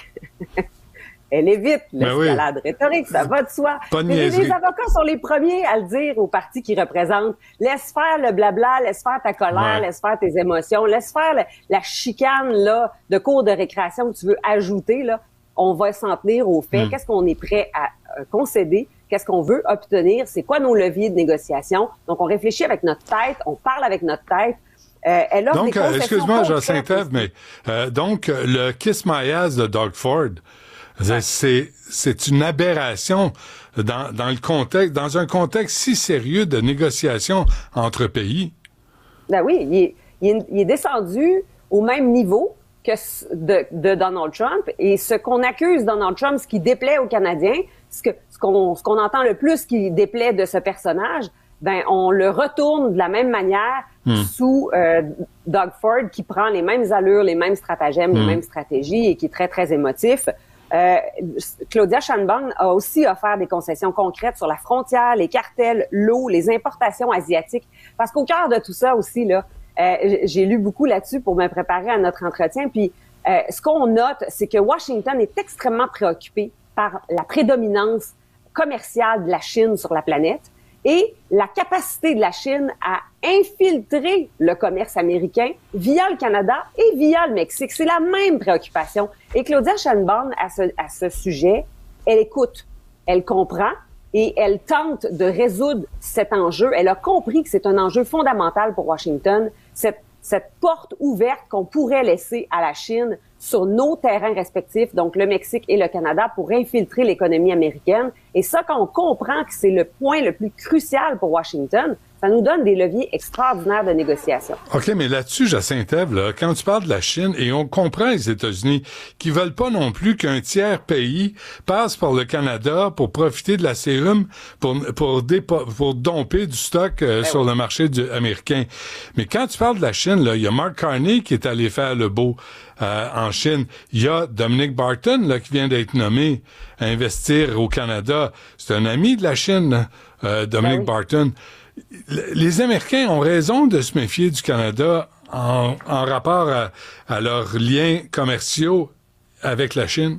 Elle évite l'escalade ben oui. rhétorique, ça va de soi. Mais les avocats sont les premiers à le dire au parti qu'ils représentent. Laisse faire le blabla, laisse faire ta colère, ouais. laisse faire tes émotions, laisse faire le, la chicane là de cours de récréation que tu veux ajouter là. On va s'en tenir aux faits. Mmh. Qu'est-ce qu'on est prêt à euh, concéder? Qu'est-ce qu'on veut obtenir? C'est quoi nos leviers de négociation? Donc, on réfléchit avec notre tête, on parle avec notre tête. Euh, elle offre donc, des concessions excuse-moi, Jacinthe, mais euh, donc, le Kiss My Ass de Doug Ford, ouais. c'est, c'est une aberration dans, dans le contexte, dans un contexte si sérieux de négociation entre pays. Ben oui, il est, il est, il est descendu au même niveau que de, de Donald Trump. Et ce qu'on accuse Donald Trump, ce qui déplaît aux Canadiens, ce, que, ce, qu'on, ce qu'on entend le plus qui déplaît de ce personnage, ben on le retourne de la même manière mm. sous euh, Doug Ford, qui prend les mêmes allures, les mêmes stratagèmes, mm. les mêmes stratégies et qui est très, très émotif. Euh, Claudia Sheinbaum a aussi offert des concessions concrètes sur la frontière, les cartels, l'eau, les importations asiatiques. Parce qu'au cœur de tout ça aussi, là, Euh, j'ai lu beaucoup là-dessus pour me préparer à notre entretien. Puis, euh, ce qu'on note, c'est que Washington est extrêmement préoccupé par la prédominance commerciale de la Chine sur la planète et la capacité de la Chine à infiltrer le commerce américain via le Canada et via le Mexique. C'est la même préoccupation. Et Claudia Sheinbaum, à ce, à ce sujet, elle écoute, elle comprend. Et elle tente de résoudre cet enjeu. Elle a compris que c'est un enjeu fondamental pour Washington, cette, cette porte ouverte qu'on pourrait laisser à la Chine sur nos terrains respectifs, donc le Mexique et le Canada, pour infiltrer l'économie américaine. Et ça, quand on comprend que c'est le point le plus crucial pour Washington, ça nous donne des leviers extraordinaires de négociation. OK, mais là-dessus, Jacinthe, là, quand tu parles de la Chine, et on comprend les États-Unis qui veulent pas non plus qu'un tiers pays passe par le Canada pour profiter de la sérum, pour pour, dépo, pour domper du stock euh, ben sur oui. le marché du, américain. Mais quand tu parles de la Chine, là, il y a Mark Carney qui est allé faire le beau euh, en Chine. Il y a Dominic Barton là, qui vient d'être nommé à investir au Canada. C'est un ami de la Chine, euh, Dominic ben oui. Barton. Les Américains ont raison de se méfier du Canada en, en rapport à, à leurs liens commerciaux avec la Chine.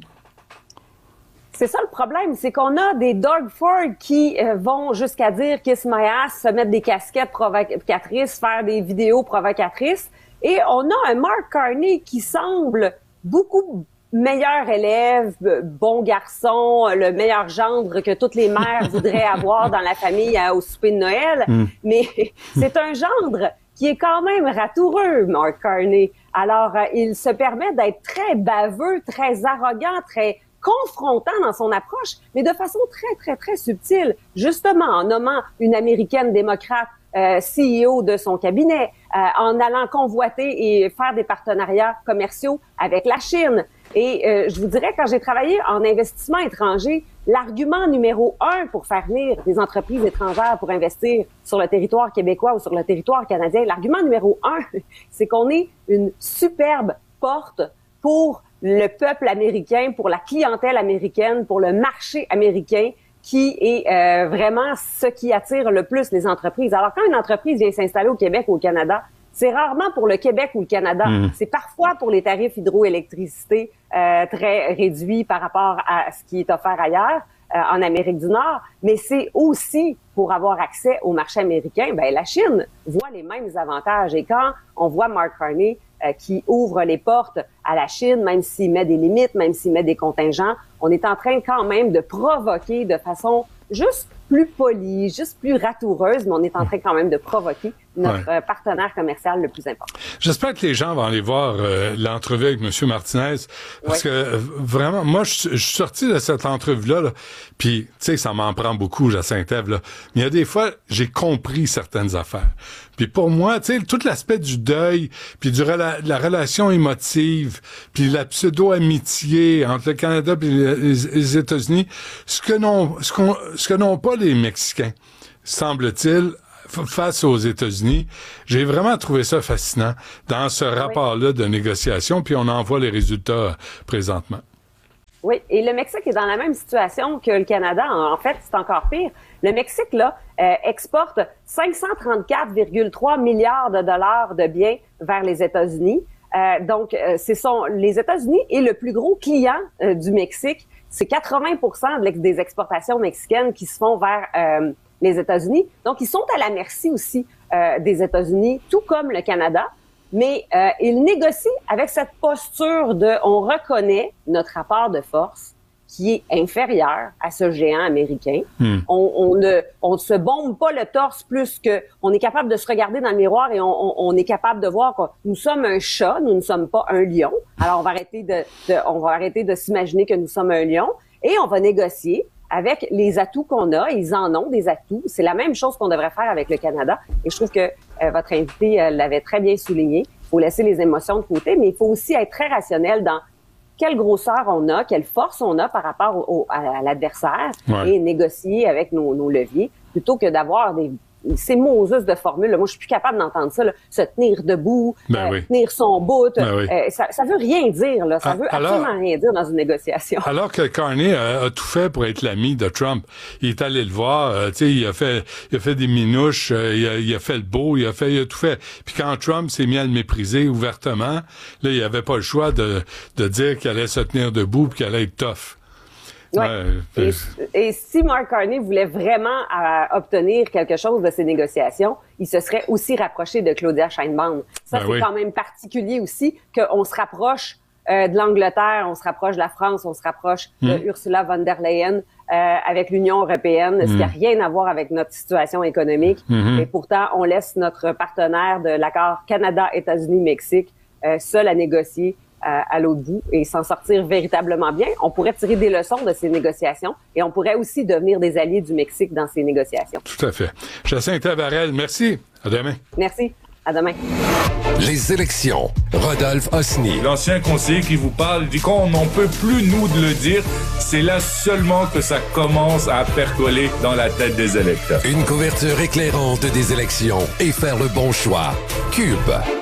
C'est ça le problème, c'est qu'on a des Doug Ford qui euh, vont jusqu'à dire Kiss My Ass, se mettre des casquettes provocatrices, faire des vidéos provocatrices, et on a un Mark Carney qui semble beaucoup meilleur élève, bon garçon, le meilleur gendre que toutes les mères voudraient avoir dans la famille au souper de Noël. Mm. Mais c'est un gendre qui est quand même ratoureux, Mark Carney. Alors, euh, il se permet d'être très baveux, très arrogant, très confrontant dans son approche, mais de façon très, très, très subtile. Justement, en nommant une Américaine démocrate euh, C E O de son cabinet, euh, en allant convoiter et faire des partenariats commerciaux avec la Chine. Et euh, je vous dirais, quand j'ai travaillé en investissement étranger, l'argument numéro un pour faire venir des entreprises étrangères pour investir sur le territoire québécois ou sur le territoire canadien, l'argument numéro un, c'est qu'on est une superbe porte pour le peuple américain, pour la clientèle américaine, pour le marché américain, qui est euh, vraiment ce qui attire le plus les entreprises. Alors, quand une entreprise vient s'installer au Québec ou au Canada, c'est rarement pour le Québec ou le Canada. Mmh. C'est parfois pour les tarifs hydroélectricité euh, très réduits par rapport à ce qui est offert ailleurs, euh, en Amérique du Nord. Mais c'est aussi pour avoir accès au marché américain. Ben, la Chine voit les mêmes avantages. Et quand on voit Mark Carney euh, qui ouvre les portes à la Chine, même s'il met des limites, même s'il met des contingents, on est en train quand même de provoquer de façon juste plus polie, juste plus ratoureuse, mais on est en train quand même de provoquer notre ouais. partenaire commercial le plus important. J'espère que les gens vont aller voir euh, l'entrevue avec M. Martinez, parce ouais. que euh, vraiment, moi, je, je suis sorti de cette entrevue-là, là, puis, tu sais, ça m'en prend beaucoup, Jacinthe-Ève, là, mais il y a des fois, j'ai compris certaines affaires. Puis pour moi, tu sais, tout l'aspect du deuil, puis du rela- la relation émotive, puis la pseudo-amitié entre le Canada et les, les États-Unis, ce que n'ont, ce qu'on, ce que n'ont pas les Mexicains, semble-t-il, face aux États-Unis. J'ai vraiment trouvé ça fascinant dans ce rapport-là de négociation, puis on en voit les résultats présentement. Oui, et le Mexique est dans la même situation que le Canada. En fait, c'est encore pire. Le Mexique, là, euh, exporte cinq cent trente-quatre virgule trois milliards de dollars de biens vers les États-Unis. Euh, donc, euh, c'est son, les États-Unis est le plus gros client euh, du Mexique. C'est quatre-vingts pour cent de l'ex- des exportations mexicaines qui se font vers euh, les États-Unis. Donc, ils sont à la merci aussi euh, des États-Unis, tout comme le Canada. Mais euh, ils négocient avec cette posture de « on reconnaît notre rapport de force qui est inférieur à ce géant américain. Mm. On, on ne on se bombe pas le torse plus que on est capable de se regarder dans le miroir et on, on, on est capable de voir que nous sommes un chat, nous ne sommes pas un lion. Alors, on va arrêter de, de on va arrêter de s'imaginer que nous sommes un lion et on va négocier avec les atouts qu'on a. Ils en ont des atouts. C'est la même chose qu'on devrait faire avec le Canada. Et je trouve que euh, votre invité euh, l'avait très bien souligné. Il faut laisser les émotions de côté, mais il faut aussi être très rationnel dans quelle grosseur on a, quelle force on a par rapport au, à, à l'adversaire ouais. et négocier avec nos, nos leviers plutôt que d'avoir des ces Moses de formules. Là, moi, je suis plus capable d'entendre ça. Là, se tenir debout, ben euh, oui. tenir son bout. Ben oui. euh, ça, ça veut rien dire. Là. Ça ah, veut alors, absolument rien dire dans une négociation. Alors que Carney a, a tout fait pour être l'ami de Trump. Il est allé le voir. Euh, tu sais, il a fait, il a fait des minouches. Euh, il, a, il a fait le beau. Il a fait, il a tout fait. Puis quand Trump s'est mis à le mépriser ouvertement, là, il avait pas le choix de, de dire qu'il allait se tenir debout puis qu'il allait être tough. Ouais. Ouais. Et, et si Mark Carney voulait vraiment euh, obtenir quelque chose de ces négociations, il se serait aussi rapproché de Claudia Sheinbaum. Ça, ben c'est oui. quand même particulier aussi qu'on se rapproche euh, de l'Angleterre, on se rapproche de la France, on se rapproche mmh. de Ursula von der Leyen euh, avec l'Union européenne, mmh. ce qui n'a rien à voir avec notre situation économique. Mmh. Et pourtant, on laisse notre partenaire de l'accord Canada-États-Unis-Mexique euh, seul à négocier à l'autre bout et s'en sortir véritablement bien. On pourrait tirer des leçons de ces négociations et on pourrait aussi devenir des alliés du Mexique dans ces négociations. Tout à fait. Jacinthe Varel, merci. À demain. Merci. À demain. Les élections. Rodolphe Osny. L'ancien conseiller qui vous parle dit qu'on n'en peut plus, nous, de le dire. C'est là seulement que ça commence à percoler dans la tête des électeurs. Une couverture éclairante des élections et faire le bon choix. Cube.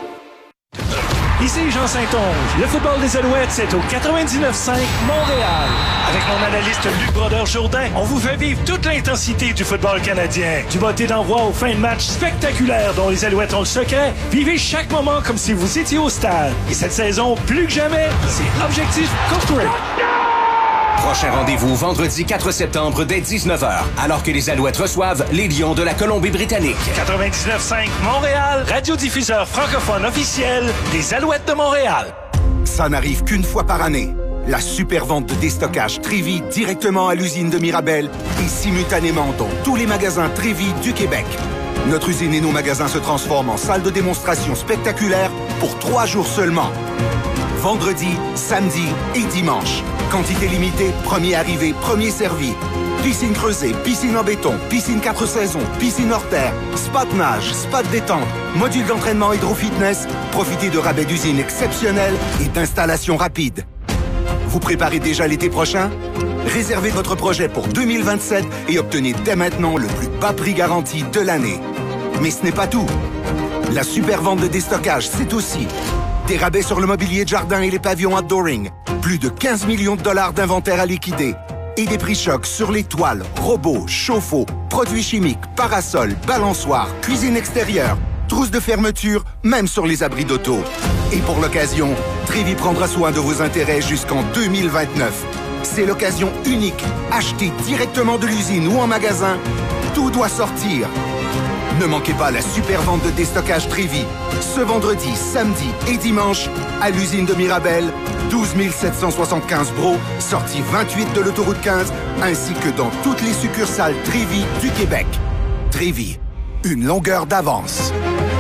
Ici Jean Saint-Onge. Le football des Alouettes, c'est au quatre-vingt-dix-neuf cinq Montréal. Avec mon analyste Luc Brodeur-Jourdain, on vous fait vivre toute l'intensité du football canadien. Du botté d'envoi aux fins de match spectaculaires dont les Alouettes ont le secret, vivez chaque moment comme si vous étiez au stade. Et cette saison, plus que jamais, c'est Objectif Corporate. Prochain rendez-vous vendredi quatre septembre dès dix-neuf heures, alors que les Alouettes reçoivent les Lions de la Colombie-Britannique. quatre-vingt-dix-neuf cinq Montréal, radiodiffuseur francophone officiel des Alouettes de Montréal. Ça n'arrive qu'une fois par année. La super vente de déstockage Trévi directement à l'usine de Mirabel et simultanément dans tous les magasins Trévi du Québec. Notre usine et nos magasins se transforment en salle de démonstration spectaculaire pour trois jours seulement. Vendredi, samedi et dimanche. Quantité limitée, premier arrivé, premier servi. Piscine creusée, piscine en béton, piscine quatre saisons, piscine hors terre, spa de nage, spa de détente, module d'entraînement hydro-fitness. Profitez de rabais d'usine exceptionnels et d'installations rapides. Vous préparez déjà l'été prochain? Réservez votre projet pour deux mille vingt-sept et obtenez dès maintenant le plus bas prix garanti de l'année. Mais ce n'est pas tout. La super vente de déstockage, c'est aussi des rabais sur le mobilier de jardin et les pavillons outdooring. Plus de quinze millions de dollars d'inventaire à liquider. Et des prix chocs sur les toiles, robots, chauffe-eau, produits chimiques, parasols, balançoires, cuisine extérieure, trousses de fermeture, même sur les abris d'auto. Et pour l'occasion, Trévi prendra soin de vos intérêts jusqu'en deux mille vingt-neuf. C'est l'occasion unique. Achetez directement de l'usine ou en magasin. Tout doit sortir. Ne manquez pas la super vente de déstockage Trévi. Ce vendredi, samedi et dimanche, à l'usine de Mirabel, douze mille sept cent soixante-quinze Bro, sortie vingt-huit de l'autoroute quinze, ainsi que dans toutes les succursales Trévi du Québec. Trévi, une longueur d'avance.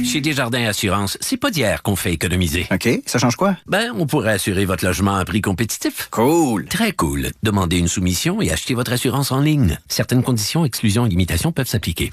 Chez Desjardins Assurance, c'est pas d'hier qu'on fait économiser. OK, ça change quoi? Ben, on pourrait assurer votre logement à un prix compétitif. Cool. Très cool. Demandez une soumission et achetez votre assurance en ligne. Certaines conditions, exclusions et limitations peuvent s'appliquer.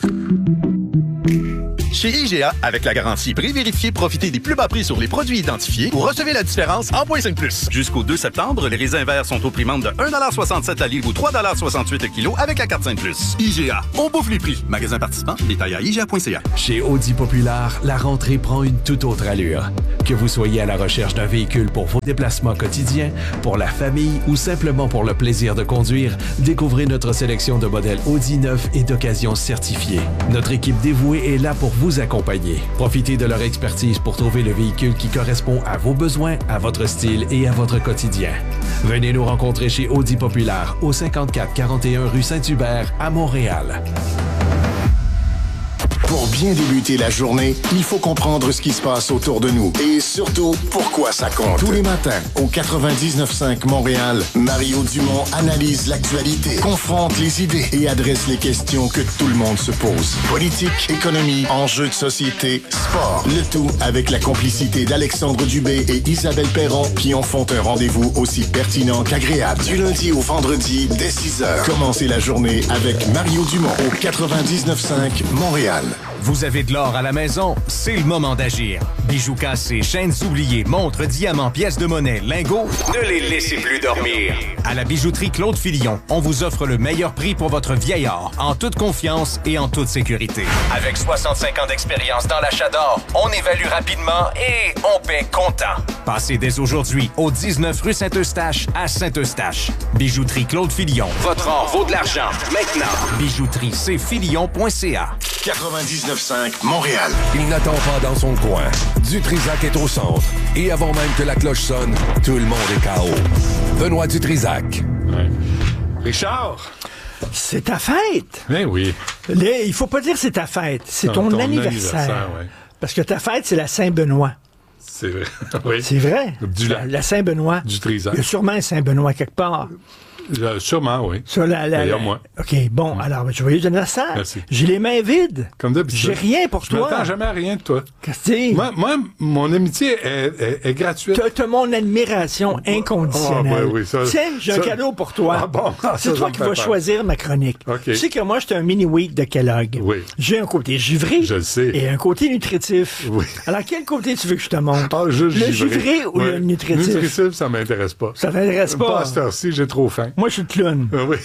Chez I G A, avec la garantie prix vérifié, profitez des plus bas prix sur les produits identifiés ou recevez la différence en point cinq plus. Jusqu'au deux septembre, les raisins verts sont au prix de un virgule soixante-sept la livre ou trois virgule soixante-huit le kilo avec la carte cinq plus. I G A, on bouffe les prix. Magasin participant, détail à I G A point C A. Chez Audi Populaire, la rentrée prend une toute autre allure. Que vous soyez à la recherche d'un véhicule pour vos déplacements quotidiens, pour la famille ou simplement pour le plaisir de conduire, découvrez notre sélection de modèles Audi neufs et d'occasion certifiés. Notre équipe dévouée est là pour vous accompagner. Profitez de leur expertise pour trouver le véhicule qui correspond à vos besoins, à votre style et à votre quotidien. Venez nous rencontrer chez Audi Populaire au cinquante-quatre quarante et un rue Saint-Hubert à Montréal. Pour bien débuter la journée, il faut comprendre ce qui se passe autour de nous et surtout pourquoi ça compte. Tous les matins, au quatre-vingt-dix-neuf cinq Montréal, Mario Dumont analyse l'actualité, confronte les idées et adresse les questions que tout le monde se pose. Politique, économie, enjeux de société, sport. Le tout avec la complicité d'Alexandre Dubé et Isabelle Perron qui en font un rendez-vous aussi pertinent qu'agréable. Du lundi au vendredi, dès six heures. Commencez la journée avec Mario Dumont au quatre-vingt-dix-neuf cinq Montréal. Vous avez de l'or à la maison? C'est le moment d'agir. Bijoux cassés, chaînes oubliées, montres, diamants, pièces de monnaie, lingots, ne les laissez plus dormir. À la bijouterie Claude Filion, on vous offre le meilleur prix pour votre vieil or, en toute confiance et en toute sécurité. Avec soixante-cinq ans d'expérience dans l'achat d'or, on évalue rapidement et on paie comptant. Passez dès aujourd'hui au dix-neuf rue Saint-Eustache à Saint-Eustache. Bijouterie Claude Filion. Votre or vaut de l'argent. Maintenant. Bijouterie c filion point c a. quatre-vingt-dix-neuf cinq Montréal. Il n'attend pas dans son coin. Dutrisac est au centre. Et avant même que la cloche sonne, tout le monde est K O. Benoît Dutrisac. Ouais. Richard. C'est ta fête. Ben oui. Les, il faut pas dire c'est ta fête. C'est non, ton, ton anniversaire. anniversaire ouais. Parce que ta fête, c'est la Saint-Benoît. C'est vrai. Oui. C'est vrai. Du la, la Saint-Benoît. Du Trisac. Il y a sûrement un Saint-Benoît quelque part. Euh, sûrement, oui. Sur la, la, D'ailleurs, moi. OK, bon, mmh. alors, je voyais anniversaire. Merci. J'ai les mains vides. Comme d'habitude. J'ai rien pour je toi. Je m'attends jamais à rien de toi. Qu'est-ce que moi, moi, mon amitié est, est, est gratuite. T'as, t'as mon admiration inconditionnelle. Oh, oui, oui, ça, Tiens, j'ai ça, un cadeau pour toi. Ah bon? Ah, c'est ça, toi ça qui vas peur. choisir ma chronique. Okay. Tu sais que moi, j'étais un mini-week de Kellogg. Oui. J'ai un côté givré. Je le sais. Et un côté nutritif. Oui. Alors, quel côté tu veux que je te montre? Ah, juste le givré, givré ou ouais. le nutritif? Nutritif, ça m'intéresse pas. Ça t'intéresse pas? Pas à cette heure-ci, j'ai trop faim. Moi, je suis le clown. Ah, oui.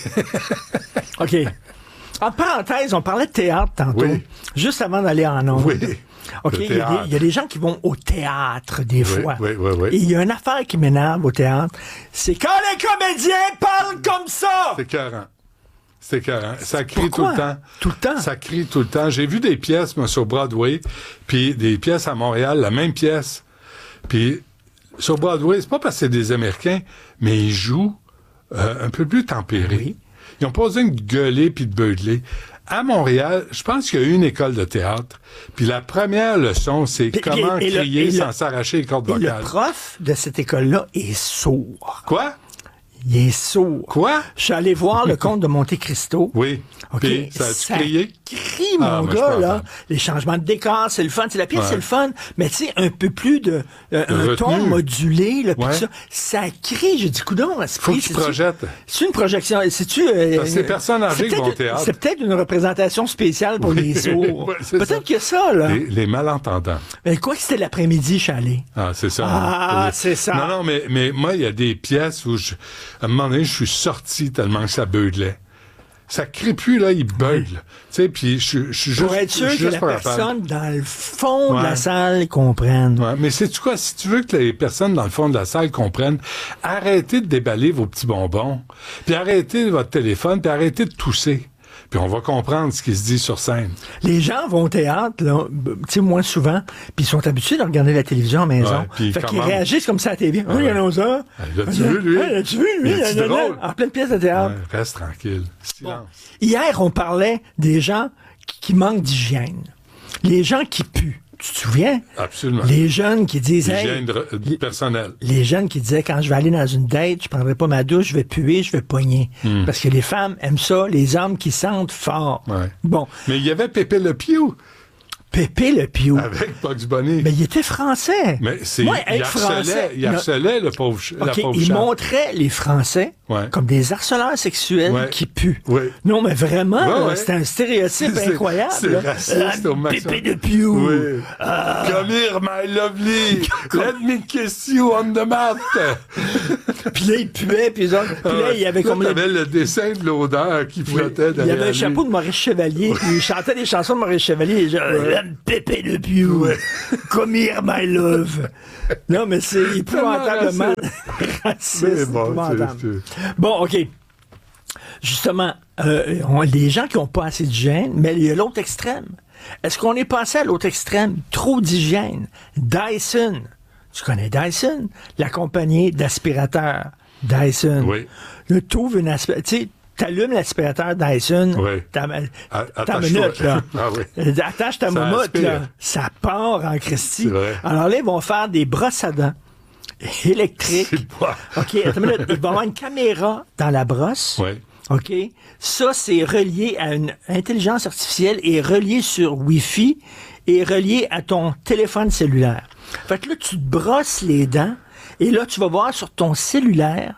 OK. En parenthèse, on parlait de théâtre tantôt, oui. juste avant d'aller en ondes. Oui. OK, il y, y a des gens qui vont au théâtre des oui, fois. Oui, oui, oui. Et il y a une affaire qui m'énerve au théâtre, c'est quand les comédiens parlent comme ça! C'est écœurant. C'est écœurant. Ça crie Pourquoi? tout le temps. Tout le temps? Ça crie tout le temps. J'ai vu des pièces, moi, sur Broadway, puis des pièces à Montréal, la même pièce. Puis sur Broadway, c'est pas parce que c'est des Américains, mais ils jouent euh, un peu plus tempérés. Oui. Ils n'ont pas besoin de gueuler puis de beugler. À Montréal, je pense qu'il y a une école de théâtre. Puis la première leçon, c'est puis, comment et, et crier le, sans le, s'arracher les cordes vocales. Le prof de cette école-là est sourd. Quoi? Il est sourd. Quoi? Je suis allé voir le Comte de Monte Cristo. Oui. OK. Puis, ça a-tu ça crié? crie, mon ah, gars, là. Les changements de décor, c'est le fun. C'est la pièce, ouais. c'est le fun. Mais tu sais, un peu plus de... Euh, un retenu. Ton modulé, là, puis ouais. ça. Ça crie. J'ai dit, coudonc, à ce prix. Faut que tu projettes. C'est une projection. C'est-tu... Euh, c'est personnes âgées qui vont au théâtre. C'est peut-être une représentation spéciale pour oui. les sourds. Ouais, peut-être ça. qu'il y a ça, là. Les, les malentendants. Mais quoi que c'était l'après-midi, je suis allé. Ah, c'est ça. Ah, c'est ça. Non, non, mais, mais moi, il y a des pièces où, je, à un moment donné, je suis sorti tellement que ça beuglait. Ça crie plus, là, il beugle. Oui. Tu sais, puis je, je suis juste... Pour être sûr que la personne capable. dans le fond ouais. de la salle comprenne. Ouais. Mais sais-tu quoi? Si tu veux que les personnes dans le fond de la salle comprennent, arrêtez de déballer vos petits bonbons, puis arrêtez votre téléphone, puis arrêtez de tousser. Puis on va comprendre ce qui se dit sur scène. Les gens vont au théâtre, là, tu sais, moins souvent, puis ils sont habitués de regarder la télévision à la maison. Ouais, fait qu'ils réagissent comme ça à la T V. Oui, il y en a ça. L'as-tu vu, lui? L'as-tu vu, lui? C'est drôle. En pleine pièce de théâtre. Ouais, reste tranquille. Silence. Bon. Hier, on parlait des gens qui, qui manquent d'hygiène. Les gens qui puent. Tu te souviens? Absolument. Les jeunes qui disent... L'hygiène hey, personnelle. Les jeunes qui disaient, quand je vais aller dans une date, je prendrai pas ma douche, je vais puer, je vais pogner. Mm. Parce que les femmes aiment ça, les hommes qui sentent fort. Ouais. Bon. Mais il y avait Pépé Le Pew. Pépé Le Pew. Avec Bugs Bunny. Mais il était français. Mais c'est, Moi, il être harcelait, français, il harcelait le pauvre, okay, la pauvre il chatte. montrait les Français ouais. comme des harceleurs sexuels ouais. qui puent. Ouais. Non, mais vraiment, ouais, là, ouais. c'est un stéréotype c'est, incroyable. C'est là. raciste euh, au maximum. Pépé Le Pew. Oui. Euh... Come here, my lovely. Let me kiss you on the mouth. Puis là, il puait, puis, autres, puis là, il y avait là, comme... T'avais le dessin de l'odeur qui flottait oui. derrière Il y avait un lui. chapeau de Maurice Chevalier, puis il chantait des chansons de Maurice Chevalier, genre ouais. « Pépé Le Pew, ouais. Come here, my love ». Non, mais c'est épouvantablement raciste. Bon, épouvantable. c'est, c'est... bon, OK. Justement, euh, on, les gens qui n'ont pas assez d'hygiène, mais il y a l'autre extrême. Est-ce qu'on est passé à l'autre extrême? Trop d'hygiène. Dyson. Tu connais Dyson? La compagnie d'aspirateurs Dyson. Oui. Le trouve une aspirateur. Tu sais, t'allumes l'aspirateur Dyson. Oui. Ta, A- ta minute, là. Ah oui. Attache ta ça momotte, aspire. là. Ça part en Christie. Alors là, ils vont faire des brosses à dents électriques. OK, attends une minute. Ils vont avoir une caméra dans la brosse. Oui. OK? Ça, c'est relié à une intelligence artificielle et relié sur Wi-Fi et relié à ton téléphone cellulaire. Fait que là, tu te brosses les dents et là, tu vas voir sur ton cellulaire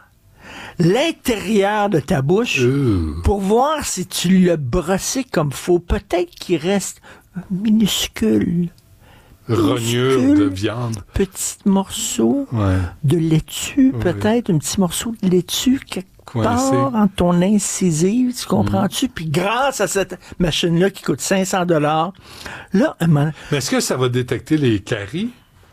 l'intérieur de ta bouche Ooh. Pour voir si tu l'as brossé comme faut. Peut-être qu'il reste un minuscule. Rognure minuscule, de viande. Petit morceau ouais. de laitue, oui. peut-être, un petit morceau de laitue quelque Coincé. part entre ton incisive, tu comprends-tu? Mm. Puis grâce à cette machine-là qui coûte cinq cents dollars, là, un moment... Mais est-ce que ça va détecter les caries?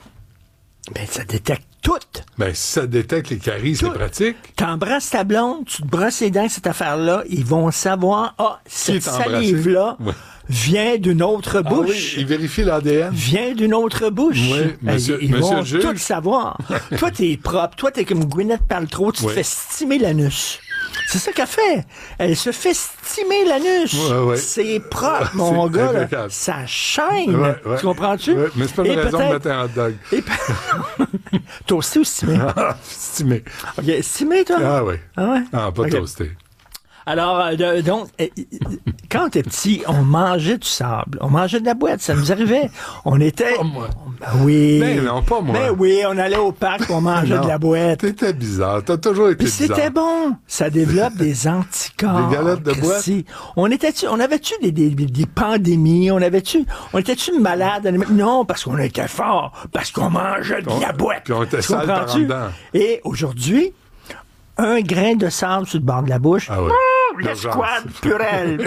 Ben, ça détecte tout. Ben, si ça détecte les caries, tout. C'est pratique. T'embrasses ta blonde, tu te brosses les dents avec cette affaire-là, ils vont savoir, ah, cette salive-là ouais. vient d'une autre ah bouche. Oui, ils vérifient l'A D N. Vient d'une autre bouche. Oui, monsieur, ils monsieur vont le juge. tout savoir. Toi, t'es propre. Toi, t'es comme Gwyneth Paltrow, tu oui. te fais stimer l'anus. C'est ça qu'elle fait. Elle se fait stimer l'anus. Ouais, ouais. C'est propre, mon c'est gars. Là. Ça chaîne. Ouais, ouais. Tu comprends-tu? Ouais, mais c'est pas une Et raison de mettre un hot dog. Et... Toasté ou stimé? Stimé. OK, stimé, toi? Ah oui. Ah ouais? Ah, pas okay. toasté. Alors, euh, donc, euh, quand t'es petit, on mangeait du sable, on mangeait de la boîte, ça nous arrivait. On était... Pas moi. Ben oui. Ben non, pas moi. Ben oui, on allait au parc, on mangeait de la boîte. T'étais bizarre, t'as toujours été Puis bizarre. c'était bon, ça développe des anticorps. Des galettes de boîte. On était-tu, on avait-tu des, des, des pandémies, on avait-tu, on était-tu malade? Non, parce qu'on était fort, parce qu'on mangeait de on, la boîte. Puis on était sale par en dedans. Et aujourd'hui, un grain de sable sur le bord de la bouche. Ah oui. L'escouade Purel.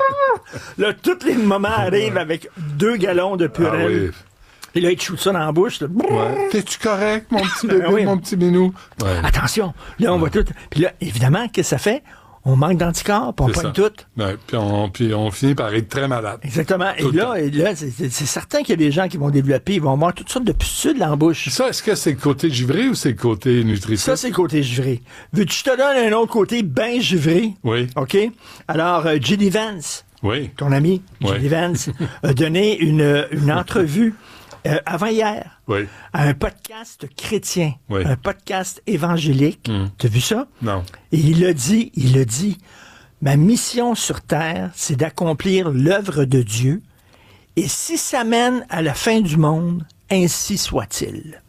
Là, tous les moments arrivent avec deux gallons de Purel. Ah oui. Et là, il te shoot ça dans la bouche. Là. Ouais. T'es-tu correct, mon petit bébé, oui. mon petit minou? Ouais. Attention, là, on ouais. va tout... Puis là, évidemment, qu'est-ce que ça fait? On manque d'anticorps, puis on pogne tout. Ouais, puis, on, puis on finit par être très malade. Exactement. Tout et là, et là c'est, c'est certain qu'il y a des gens qui vont développer, ils vont avoir toutes sortes de pustules dans la bouche. Ça, est-ce que c'est le côté givré ou c'est le côté nutritif? Ça, c'est le côté givré. Veux-tu que je te donne un autre côté bien givré? Oui. OK? Alors, euh, J D Vance, oui. ton ami, oui. J D Vance, a donné une, une entrevue euh, avant-hier oui. à un podcast chrétien, oui. un podcast évangélique. Mm. T'as vu ça? Non. Et il a dit, il a dit, ma mission sur Terre, c'est d'accomplir l'œuvre de Dieu, et si ça mène à la fin du monde, ainsi soit-il.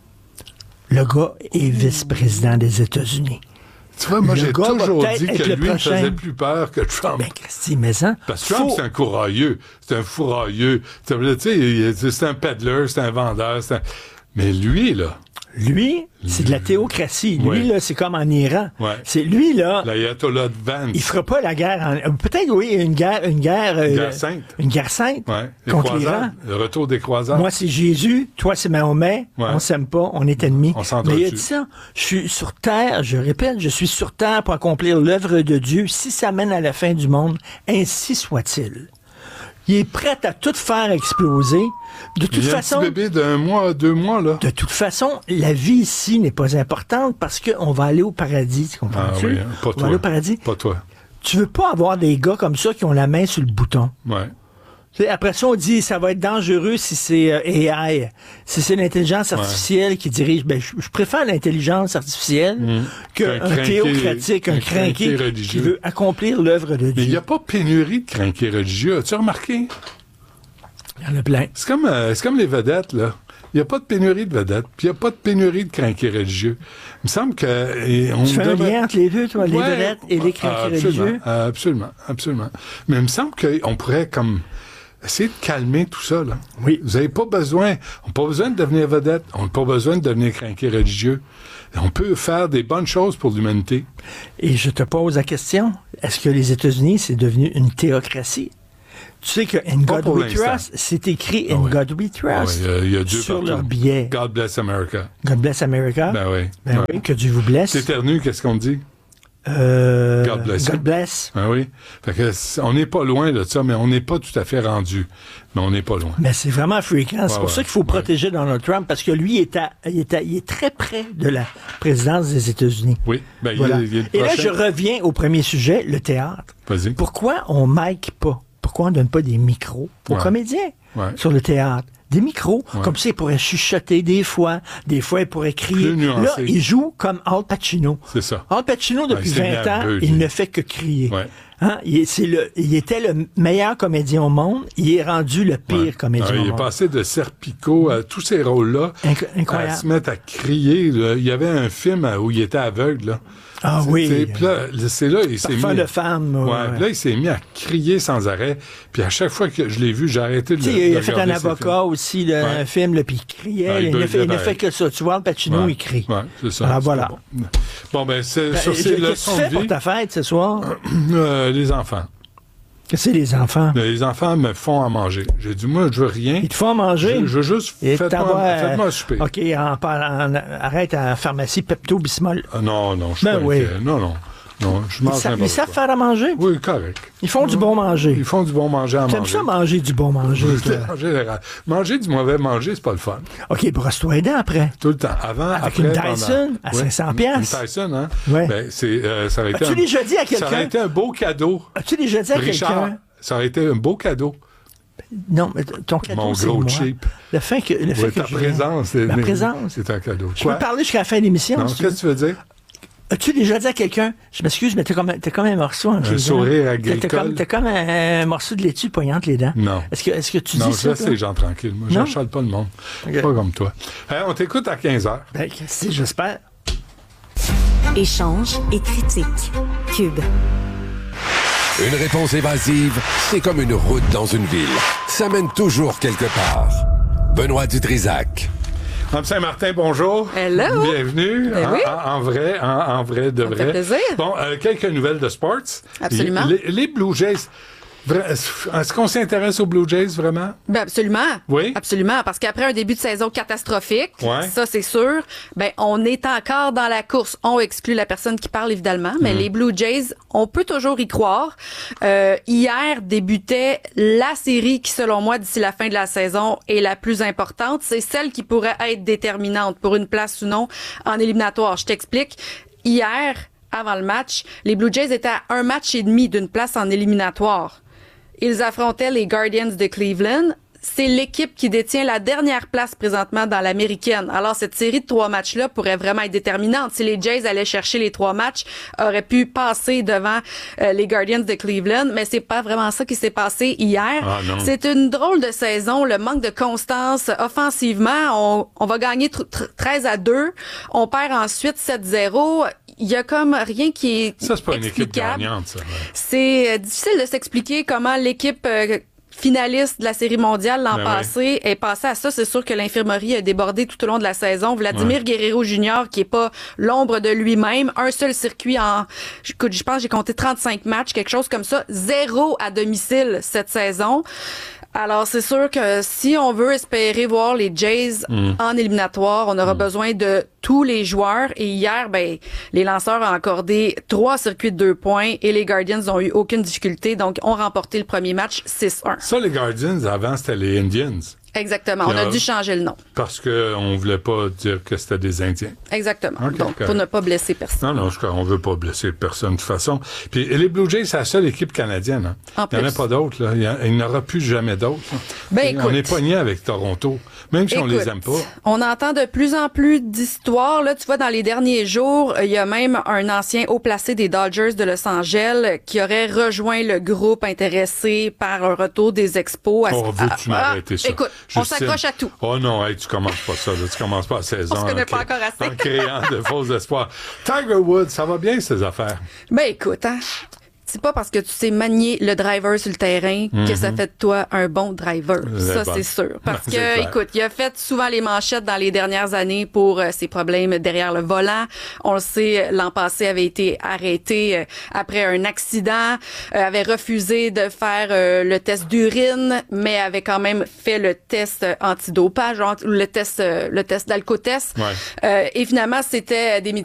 Le gars est vice-président des États-Unis. Tu vois, moi, le j'ai toujours dit que lui me faisait plus peur que Trump. Ben, Christy, mais ça... Parce que Trump, faut... c'est un courailleux. C'est un fourailleux. Tu sais, c'est un peddler, c'est un vendeur. C'est un... Mais lui, là... Lui, c'est de la théocratie. Lui, ouais. là, c'est comme en Iran. Ouais. C'est lui, là. L'ayatollah de Vance. Il fera pas la guerre en... Peut-être, oui, une guerre, une guerre. Une guerre euh, sainte. Une guerre sainte. Ouais. Contre l'Iran. Le retour des croisades. Moi, c'est Jésus. Toi, c'est Mahomet. Ouais. On s'aime pas. On est ennemis. On s'entretue. Mais il a dit ça. Je suis sur terre, je répète, je suis sur terre pour accomplir l'œuvre de Dieu. Si ça mène à la fin du monde, ainsi soit-il. Il est prêt à tout faire exploser. De toute il y a façon. Un petit bébé d'un mois, deux mois, là. De toute façon, la vie ici n'est pas importante parce qu'on va aller au paradis. Tu comprends-tu? Ah oui, pas on toi. va aller au paradis. Pas toi. Tu veux pas avoir des gars comme ça qui ont la main sur le bouton. Ouais. T'sais, après ça, on dit ça va être dangereux si c'est euh, A I, si c'est l'intelligence artificielle ouais. qui dirige. Ben, je préfère l'intelligence artificielle mmh. qu'un un théocratique, un, un crinqué qui veut accomplir l'œuvre de Dieu. Mais il n'y a pas pénurie de crinqués religieux. As-tu remarqué? Il y en a plein. C'est comme, euh, c'est comme les vedettes, là. Il n'y a pas de pénurie de vedettes, puis il n'y a pas de pénurie de crinqués religieux. Il me semble que... Et on tu fais devrait... un lien entre les deux, toi, les ouais, vedettes et les crinqués religieux? Absolument, absolument. Mais il me semble qu'on pourrait, comme... Essayez de calmer tout ça, là. Oui. Vous n'avez pas besoin, on n'a pas besoin de devenir vedette, on n'a pas besoin de devenir crinqué religieux. On peut faire des bonnes choses pour l'humanité. Et je te pose la question, est-ce que les États-Unis, c'est devenu une théocratie? Tu sais que In God We Trust, c'est écrit In oh oui. God We Trust oh oui, il y a, il y a sur leur billet. God bless America. God bless America. Ben oui. Ben ouais. oui, que Dieu vous blesse. T'éternues, qu'est-ce qu'on dit? Euh, God bless. God bless. Ben oui. Fait que on n'est pas loin de ça, mais on n'est pas tout à fait rendu. Mais on n'est pas loin. Mais c'est vraiment fréquent. Ouais, c'est pour ouais, ça qu'il faut ouais. protéger Donald Trump, parce que lui, il est, à, il, est à, il est très près de la présidence des États-Unis. Oui. Ben, voilà. il, il Et là, je reviens au premier sujet, le théâtre. Vas-y. Pourquoi on mic pas? Pourquoi on donne pas des micros aux ouais. comédiens ouais. sur le théâtre? Des micros. Ouais. Comme ça, ils pourraient chuchoter des fois. Des fois, ils pourraient crier. Là, il joue comme Al Pacino. C'est ça. Al Pacino, depuis ouais, vingt ans, peu, il ne fait que crier. Ouais. Hein? Il, c'est le, il était le meilleur comédien au monde. Il est rendu le pire ouais. comédien ouais, au il monde. Il est passé de Serpico à tous ces rôles-là. Inc- incroyable. À se mettre à crier. Là. Il y avait un film où il était aveugle, là. Ah c'est, oui. Puis là, c'est là, il s'est Parfum mis... de femme. Ouais, ouais, là, il s'est mis à crier sans arrêt. Puis à chaque fois que je l'ai vu, j'ai arrêté de le regarder. Il a fait un avocat aussi, là, ouais. un film, là, puis il criait. Ouais, il, il, ne fait, il ne fait que ça. Tu vois, le Pacino, ouais. il crie. Ouais, c'est ça. Alors voilà. Bon. bon, ben, c'est ben, sur ces leçons de vie. Qu'est-ce que tu fais pour ta fête ce soir? euh, les enfants. Qu'est-ce que c'est, les enfants? Les enfants me font à manger. J'ai dit, moi, je veux rien. Ils te font à manger? Je, je veux juste, faites-moi, faites-moi un souper. OK, en, en, arrête à la pharmacie Pepto-Bismol. Ah, non, non, je suis ben pas oui. inquiet. Non, non. Non, je mange Ils, ils savent faire à manger? Oui, correct. Ils font mmh. du bon manger. Ils font du bon manger à manger. T'aimes ça manger du bon manger, toi? manger, manger du mauvais manger, c'est pas le fun. OK, brosse-toi les dents après. Tout le temps. Avant, Avec après, une Dyson pendant... à cinq cents piastres. Une Dyson, hein? Ouais. Ben, c'est, euh, ça aurait été As-tu un... déjà dit à quelqu'un? Ça aurait été un beau cadeau. As-tu déjà dit à Richard, quelqu'un? Ça aurait été un beau cadeau. Non, mais ton cadeau, Mon c'est gros moi. cheap. Le fait que, le fait ouais, que ta je présence. viens. Ma présence. C'est un cadeau. Je peux parler jusqu'à la fin de l'émission. Non, si qu'est-ce que tu veux dire? As-tu déjà dit à quelqu'un, je m'excuse, mais t'as comme, t'as comme un morceau entre un les sourire dents. agricole. T'as comme, t'as comme un, un morceau de laitue poignant entre les dents. Non. Est-ce que, est-ce que tu non, dis ça? Non, je laisse les gens tranquilles. Moi, je ne chale pas le monde. Okay. Pas comme toi. Hey, on t'écoute à quinze heures. Ben, si, j'espère. Échange et critique. Cube. Une réponse évasive, c'est comme une route dans une ville. Ça mène toujours quelque part. Benoît Dutrisac. Mme Saint-Martin, bonjour. Hello. Bienvenue. Ben en, oui. en, en vrai, en, en vrai, de Ça vrai. fait plaisir. Bon, euh, quelques nouvelles de sports. Absolument. Les, les Blue Jays. Est-ce qu'on s'intéresse aux Blue Jays, vraiment? Ben absolument. Oui? Absolument, parce qu'après un début de saison catastrophique, ouais. ça c'est sûr, ben on est encore dans la course. On exclut la personne qui parle, évidemment, mais mmh. les Blue Jays, on peut toujours y croire. Euh, hier débutait la série qui, selon moi, d'ici la fin de la saison, est la plus importante. C'est celle qui pourrait être déterminante pour une place ou non en éliminatoire. Je t'explique. Hier, avant le match, les Blue Jays étaient à un match et demi d'une place en éliminatoire. Ils affrontaient les Guardians de Cleveland. C'est l'équipe qui détient la dernière place présentement dans l'américaine. Alors, cette série de trois matchs-là pourrait vraiment être déterminante. Si les Jays allaient chercher les trois matchs, auraient pu passer devant euh, les Guardians de Cleveland, mais c'est pas vraiment ça qui s'est passé hier. Ah, non. C'est une drôle de saison, le manque de constance offensivement. On, on va gagner treize à deux. On perd ensuite sept zéro. Il y a comme rien qui est Ça, c'est pas explicable. une équipe gagnante, ça. Ouais. C'est euh, difficile de s'expliquer comment l'équipe euh, finaliste de la Série mondiale l'an ben passé oui. est passée à ça. C'est sûr que l'infirmerie a débordé tout au long de la saison. Vladimir ouais. Guerrero Junior, qui est pas l'ombre de lui-même, un seul circuit en... Écoute, je pense que j'ai compté trente-cinq matchs, quelque chose comme ça. Zéro à domicile cette saison. Alors, c'est sûr que si on veut espérer voir les Jays mmh. en éliminatoire, on aura mmh. besoin de tous les joueurs. Et hier, ben, les lanceurs ont accordé trois circuits de deux points et les Guardians n'ont eu aucune difficulté. Donc, ont remporté le premier match six un. Ça, les Guardians, avant, c'était les Indians. Exactement. On a, a dû changer le nom. Parce qu'on ne voulait pas dire que c'était des Indiens. Exactement. Okay, Donc, okay. pour ne pas blesser personne. Non, non, je, on ne veut pas blesser personne de toute façon. Puis et les Blue Jays, c'est la seule équipe canadienne. Hein. En il n'y en a pas d'autres. Là. Il, y a, il n'y en aura plus jamais d'autres. Ben, écoute, on est pognés avec Toronto, même si écoute, on les aime pas. On entend de plus en plus d'histoires. Là, tu vois, dans les derniers jours, il y a même un ancien haut placé des Dodgers de Los Angeles qui aurait rejoint le groupe intéressé par un retour des Expos. Oh, veux-tu m'arrêter ça? Écoute, Justine, on s'accroche à tout. Oh non, hey, tu commences pas ça. Là. Tu commences pas à seize ans. On se connaît en pas cré... encore assez. En créant de faux espoirs. Tiger Woods, ça va bien, ces affaires? Ben, écoute, hein. C'est pas parce que tu sais manier le driver sur le terrain mm-hmm. que ça fait de toi un bon driver. C'est ça, bon. C'est sûr. Parce que, clair. Écoute, il a fait souvent les manchettes dans les dernières années pour euh, ses problèmes derrière le volant. On le sait, l'an passé avait été arrêté euh, après un accident, euh, avait refusé de faire euh, le test d'urine, mais avait quand même fait le test antidopage, le test, euh, le test d'alcotest. Ouais. Euh, et finalement, c'était